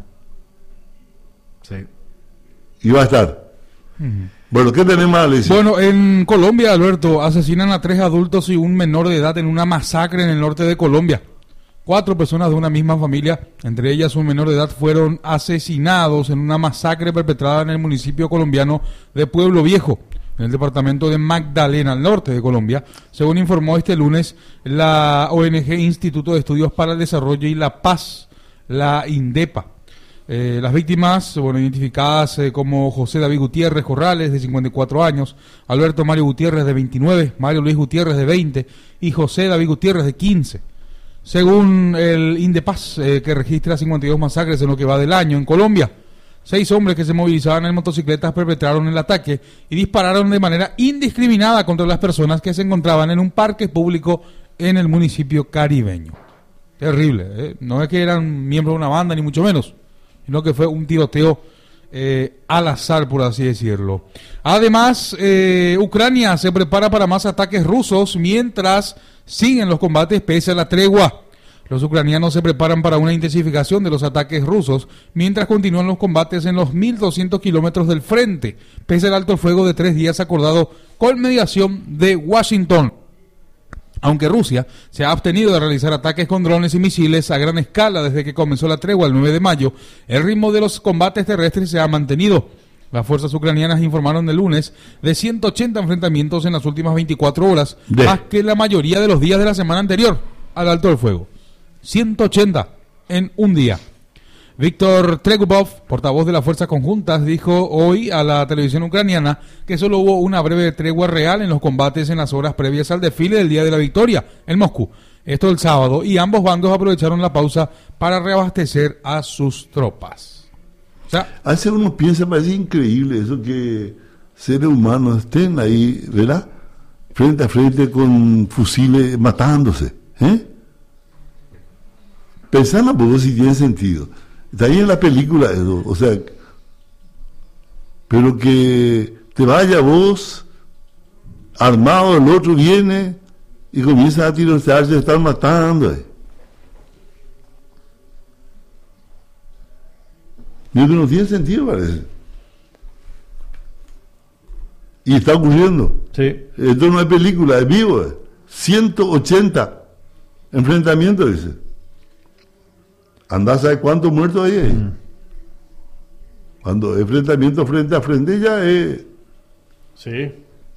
Sí. Y va a estar. Uh-huh. Bueno, ¿qué tenemos, Alicia? Bueno, en Colombia, Alberto, asesinan a tres adultos y un menor de edad en una masacre en el norte de Colombia. Cuatro personas de una misma familia, entre ellas un menor de edad, fueron asesinados en una masacre perpetrada en el municipio colombiano de Pueblo Viejo, en el departamento de Magdalena, al norte de Colombia, según informó este lunes la O N G Instituto de Estudios para el Desarrollo y la Paz, la INDEPA. Eh, las víctimas, bueno, identificadas eh, como José David Gutiérrez Corrales, de cincuenta y cuatro años, Alberto Mario Gutiérrez, de veintinueve, Mario Luis Gutiérrez, de veinte, y José David Gutiérrez, de quince. Según el INDEPAS, eh, que registra cincuenta y dos masacres en lo que va del año en Colombia, seis hombres que se movilizaban en motocicletas perpetraron el ataque y dispararon de manera indiscriminada contra las personas que se encontraban en un parque público en el municipio caribeño. Terrible, ¿eh? No es que eran miembros de una banda, ni mucho menos, sino que fue un tiroteo eh, al azar, por así decirlo. Además, eh, Ucrania se prepara para más ataques rusos mientras siguen los combates pese a la tregua. Los ucranianos se preparan para una intensificación de los ataques rusos mientras continúan los combates en los mil doscientos kilómetros del frente, pese al alto el fuego de tres días acordado con mediación de Washington. Aunque Rusia se ha abstenido de realizar ataques con drones y misiles a gran escala desde que comenzó la tregua el nueve de mayo, el ritmo de los combates terrestres se ha mantenido. Las fuerzas ucranianas informaron el lunes de ciento ochenta enfrentamientos en las últimas veinticuatro horas, de. más que la mayoría de los días de la semana anterior al alto del fuego. ciento ochenta en un día. Víctor Tregubov, portavoz de las fuerzas conjuntas, dijo hoy a la televisión ucraniana que solo hubo una breve tregua real en los combates en las horas previas al desfile del Día de la Victoria en Moscú. Esto el sábado, y ambos bandos aprovecharon la pausa para reabastecer a sus tropas. O sea, a veces uno piensa, parece increíble eso, que seres humanos estén ahí, ¿verdad?, frente a frente con fusiles matándose, ¿eh? Pensando un poco si tiene sentido. Está ahí en la película eso, o sea, pero que te vaya vos armado, el otro viene y comienza a tirotearse, se están matando. Eh. Digo que no tiene sentido, parece. Y está ocurriendo. Sí. Esto no es película, es vivo. Eh. ciento ochenta enfrentamientos, dice. Andá a saber cuántos muertos hay ahí. Mm. Cuando enfrentamiento frente a frente ya es... Sí.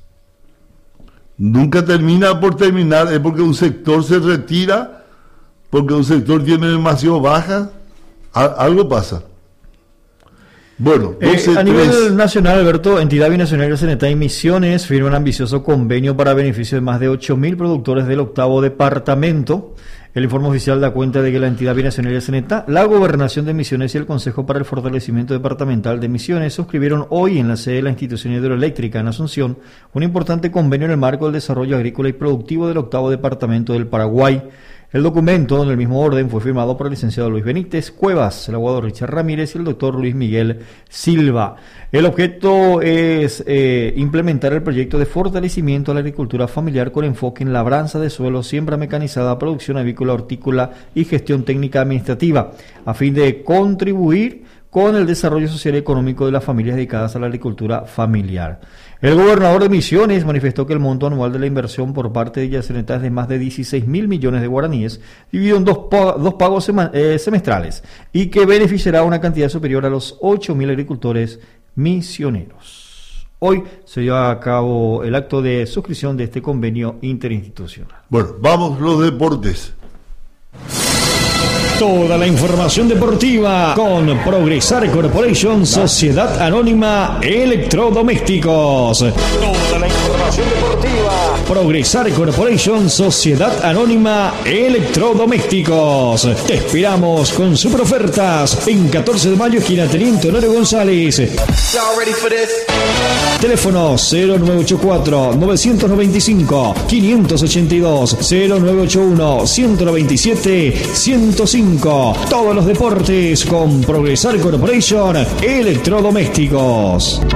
Nunca termina por terminar, es porque un sector se retira, porque un sector tiene demasiado baja, a, algo pasa. Bueno, doce, eh, a nivel tres. Nacional, Alberto, entidad binacional C N T y Misiones firma un ambicioso convenio para beneficio de más de ocho mil productores del octavo departamento. El informe oficial da cuenta de que la entidad binacional C N T, la Gobernación de Misiones y el Consejo para el Fortalecimiento Departamental de Misiones suscribieron hoy en la sede de la institución hidroeléctrica en Asunción un importante convenio en el marco del desarrollo agrícola y productivo del octavo departamento del Paraguay. El documento, en el mismo orden, fue firmado por el licenciado Luis Benítez Cuevas, el abogado Richard Ramírez y el doctor Luis Miguel Silva. El objeto es eh, implementar el proyecto de fortalecimiento a la agricultura familiar con enfoque en labranza de suelo, siembra mecanizada, producción avícola, hortícola y gestión técnica administrativa, a fin de contribuir con el desarrollo social y económico de las familias dedicadas a la agricultura familiar. El gobernador de Misiones manifestó que el monto anual de la inversión por parte de Yacyretá es de más de dieciséis mil millones de guaraníes, dividido en dos, dos pagos sema, eh, semestrales, y que beneficiará a una cantidad superior a los ocho mil agricultores misioneros. Hoy se lleva a cabo el acto de suscripción de este convenio interinstitucional. Bueno, vamos los deportes. Toda la información deportiva con Progresar Corporation, Sociedad Anónima Electrodomésticos. Toda la información deportiva. Progresar Corporation, Sociedad Anónima Electrodomésticos. Te esperamos con super ofertas en catorce de mayo, esquina Teniente Honorio González. Teléfono cero nueve ocho cuatro, nueve nueve cinco, cinco ocho dos, cero nueve ocho uno, uno nueve siete, ciento cinco. Todos los deportes con Progresar Corporation Electrodomésticos.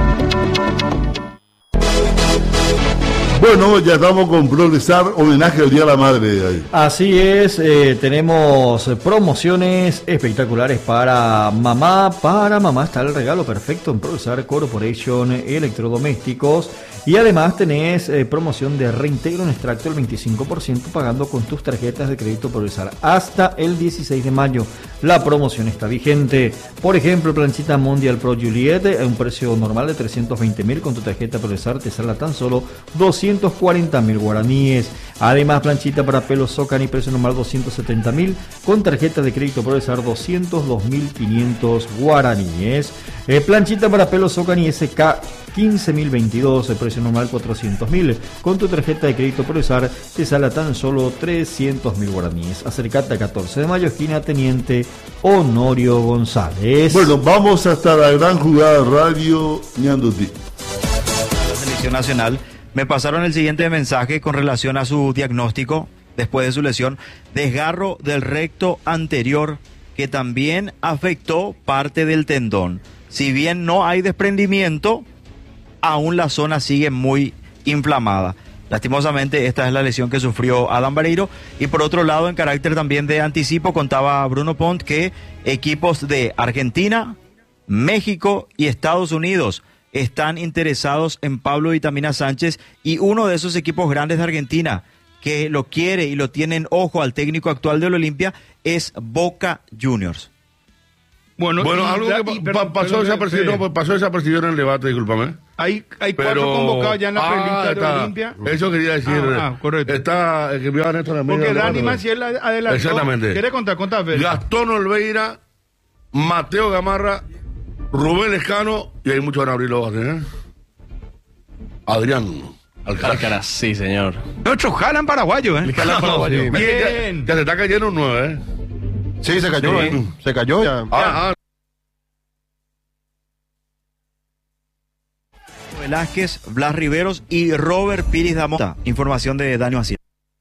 Bueno, ya estamos con Progresar, homenaje al Día de la Madre. Así es, eh, tenemos promociones espectaculares para mamá. Para mamá está el regalo perfecto en Progresar Corporation Electrodomésticos. Y además tenés eh, promoción de reintegro en extracto del veinticinco por ciento pagando con tus tarjetas de crédito Progresar hasta el dieciséis de mayo. La promoción está vigente. Por ejemplo, planchita Mondial Pro Juliet a un precio normal de trescientos veinte mil, con tu tarjeta Progresar te sale tan solo doscientos cuarenta mil guaraníes. Además, planchita para pelo Socani, precio normal doscientos setenta mil, con tarjeta de crédito Progresar doscientos dos mil quinientos guaraníes. Eh, planchita para pelo Socani S K quince mil veintidós, el precio normal cuatrocientos mil, con tu tarjeta de crédito Progresar te sale tan solo trescientos mil guaraníes. Acercate a catorce de mayo, esquina Teniente Honorio González. Bueno, vamos hasta la gran jugada Radio Ñanduti. La selección nacional me pasaron el siguiente mensaje con relación a su diagnóstico después de su lesión: desgarro del recto anterior que también afectó parte del tendón. Si bien no hay desprendimiento, aún la zona sigue muy inflamada. Lastimosamente, esta es la lesión que sufrió Adam Vareiro. Y por otro lado, en carácter también de anticipo, contaba Bruno Pont que equipos de Argentina, México y Estados Unidos están interesados en Pablo Vitamina Sánchez, y uno de esos equipos grandes de Argentina, que lo quiere y lo tiene en ojo al técnico actual del Olimpia es Boca Juniors. Bueno, Bueno, y algo da- que y pa- perdón, pa- pasó perdón, desapercibido, sí. no, pues pasó desapercibido en el debate, discúlpame. Hay, hay Pero- cuatro convocados ya en la Ah, prelista de está. Olimpia. Eso quería decir. Ah, ah, correcto. Está el que vio a Néstor también. Porque en el Dani debate, Maciel adelantó. Exactamente. ¿Quieres contar? Contá, Fede. Gastón Olveira, Mateo Gamarra, Rubén Lescano, y hay muchos van a abrir los bases, ¿eh? Adrián Alcaraz. Alcaraz, sí, señor. Nuestro Jalan paraguayo, ¿eh? El Jalan paraguayo. Sí. Bien. Ya, ya se está cayendo un nueve, ¿eh? Sí, se cayó. Sí. ¿eh? Se cayó ya. Ah, ah. Velázquez, Blas Riveros y Robert Piris Damota. Información de Dani Maciel.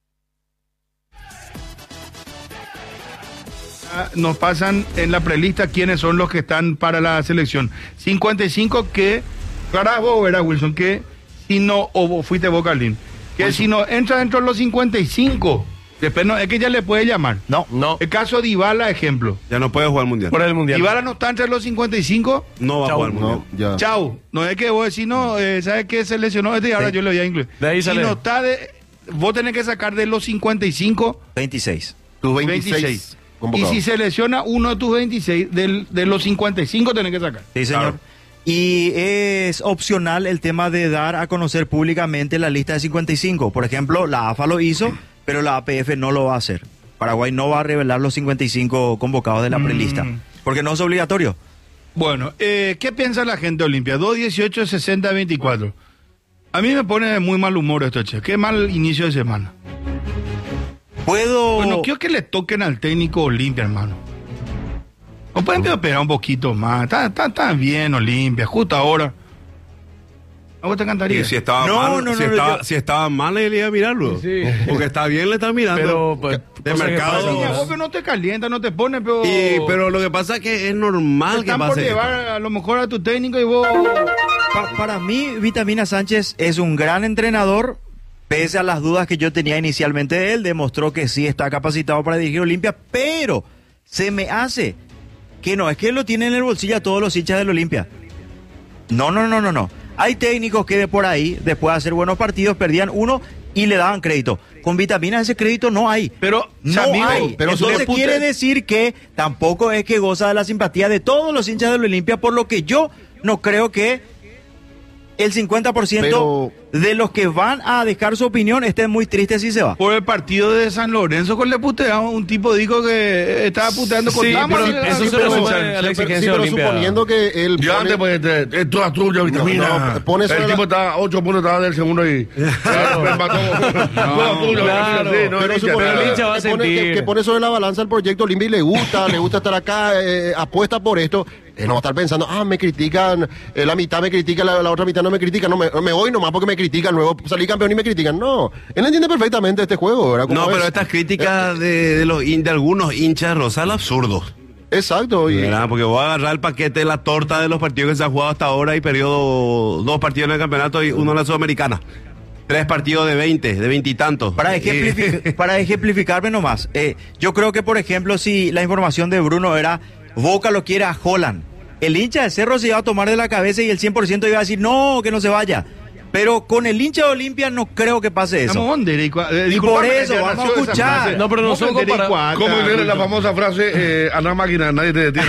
Ah, Nos pasan en la prelista quiénes son los que están para la selección. cincuenta y cinco que, para vos, ¿verdad, Wilson? Que si no, o vos fuiste vos, Carlín, que si no entra dentro de los cincuenta y cinco, después no, es que ya le puede llamar. No, no. El caso de Dybala, ejemplo. Ya no puede jugar al mundial. Por el mundial. Dybala no está entre los cincuenta y cinco. No va Chau. a jugar al mundial. No, ya. Chau. No es que vos decís, no, eh, ¿sabes qué? Se lesionó este y ahora Sí. yo le voy a incluir. De ahí si sale. no está de. Vos tenés que sacar de los cincuenta y cinco, veintiséis. Tus veintiséis. veintiséis. Y convocados. si se lesiona uno de tus veintiséis, del, de los cincuenta y cinco tenés que sacar. Sí, señor. Claro. Y es opcional el tema de dar a conocer públicamente la lista de cincuenta y cinco. Por ejemplo, la A F A lo hizo, pero la A P F no lo va a hacer. Paraguay no va a revelar los cincuenta y cinco convocados de la Mm. prelista, porque no es obligatorio. Bueno, eh, ¿qué piensa la gente de Olimpia? dos dieciocho sesenta veinticuatro. A mí me pone de muy mal humor esto, che. Qué mal inicio de semana. Puedo... Bueno, quiero que le toquen al técnico Olimpia, hermano. ¿No pueden esperar un poquito más? Está, está, está bien Olimpia, justo ahora. ¿A vos te encantaría? Y si estaba No, mal, no, si, no, estaba, yo- si estaba mal, le iba a mirarlo. Sí. Porque está bien, le está mirando. Pero, pues, de cosa que mercado. pasa, Sí, a vos que no te calienta, no te pone, pero... Y- pero lo que pasa es que es normal que Están por pase. llevar a lo mejor a tu técnico y vos... Pa- para mí, Vitamina Sánchez es un gran entrenador, pese a las dudas que yo tenía inicialmente de él, demostró que sí está capacitado para dirigir Olimpia, pero se me hace que no, es que lo tienen en el bolsillo a todos los hinchas del Olimpia. No, no, no, no, no. Hay técnicos que de por ahí, después de hacer buenos partidos, perdían uno y le daban crédito. Con Vitamina ese crédito no hay. Pero, no Samir, hay. pero su Entonces repute- quiere decir que tampoco es que goza de la simpatía de todos los hinchas del Olimpia, por lo que yo no creo que el cincuenta por ciento de los que van a dejar su opinión estén muy tristes si se va. Por el partido de San Lorenzo con le puteaban, un tipo dijo que estaba puteando con Sí, Tama, pero y- eso y- se pero- lo sube pero- a la Sí, exigencia pero Olimpia. suponiendo que él Yo pone- antes, pues, te- es toda tuya, vitamina. No, no, pone el sobre tipo la- estaba ocho puntos, estaba del segundo y. Claro, empató. Toda tuya, claro. sí, no, pero es suponiendo el hincha, hincha va a que, pone, sentir. que, que pone sobre la balanza el proyecto Olimpia y le gusta, le gusta estar acá, eh, apuesta por esto. Él no va a estar pensando, ah, me critican, eh, la mitad me critica, la, la otra mitad no me critica, no me, me voy nomás porque me critican, luego salí campeón y me critican. No, él entiende perfectamente este juego, ¿verdad? ¿Cómo No, es? pero estas críticas de, de, los, hin- de algunos hinchas rozan el absurdo. Exacto. Y, ¿Verdad? Porque voy a agarrar el paquete de la torta de los partidos que se han jugado hasta ahora y perdió dos partidos en el campeonato y uno en la Sudamericana. Tres partidos de veinte, de veintitantos. Para, ejemplific- para ejemplificarme nomás, eh, yo creo que, por ejemplo, si la información de Bruno era Boca lo quiere a Holland, el hincha de Cerro se iba a tomar de la cabeza y el cien por ciento iba a decir no, que no se vaya. Pero con el hincha de Olimpia no creo que pase eso. Estamos on derecho, eh, Y discúlpame, por eso ya vamos nació a esa escuchar. frase. No, pero no ¿Cómo son que derecho compara- a- ¿Cómo viene la famosa frase? Eh, a la máquina, nadie te detiene.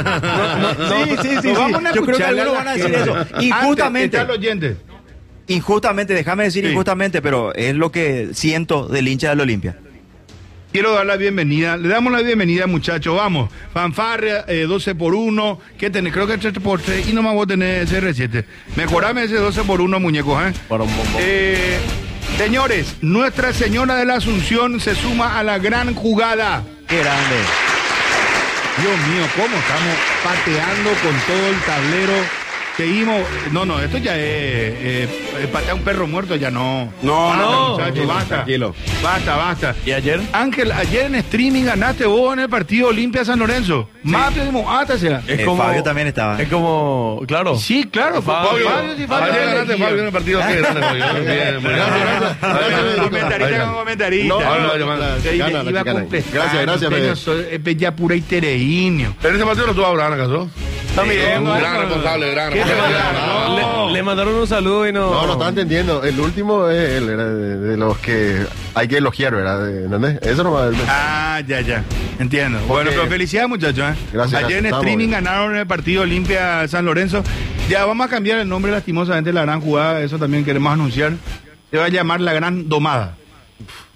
Sí, sí, sí, sí. Vamos a Yo creo que escucharle algunos a la van a decir gente. eso. Antes, Injustamente. está el oyente. Injustamente, déjame decir Sí. injustamente, pero es lo que siento del hincha del Olimpia. Quiero dar la bienvenida. Le damos la bienvenida, muchachos. Vamos. Fanfarria, eh, doce por uno. ¿Qué tenés? Creo que tres por tres. Y nomás vos tenés C R siete. Mejorame ese doce por uno, muñecos, ¿eh? Para un bombón. Eh, señores, Nuestra Señora de la Asunción se suma a la gran jugada. Qué grande. Dios mío, cómo estamos pateando con todo el tablero. Seguimos. No, no, esto ya es. Eh, eh, patear un perro muerto, ya no. No, Basta, no. muchachos, basta. Tranquilo. Basta, basta. ¿Y ayer? Ángel, ayer en streaming ganaste vos en el partido Olimpia San Lorenzo. Más de hasta sea. Es Eh, como, Fabio también estaba. Es como, claro. Sí, claro. Fabio. Fabio, sí, Fabio. Ayer ganaste Fabio en el partido que grande, Fabio. Bien, muy bien. Comentarista con comentarista. No, no, no, no. Que Gana, iba gana. a completar. Gracias, gracias, Ustedes Fede. no son- Es bella pura y tereínio. En ese partido no estuvo Abraham, ¿acaso? Está midiendo. Gran responsable, gran ¿Qué le mandaron? Le, le mandaron un saludo y no. No, no estaba entendiendo. El último es él, era de, de los que hay que elogiar, ¿verdad? De- ¿Entendés? Eso nomás. Ah, ya, ya. Entiendo. Bueno, pero felicidades, muchachos. ¿eh? Gracias, Ayer en gracias. streaming Estamos bien. ganaron el partido Olimpia San Lorenzo. Ya vamos a cambiar el nombre, lastimosamente, la gran jugada. Eso también queremos anunciar. Se va a llamar la Gran Domada.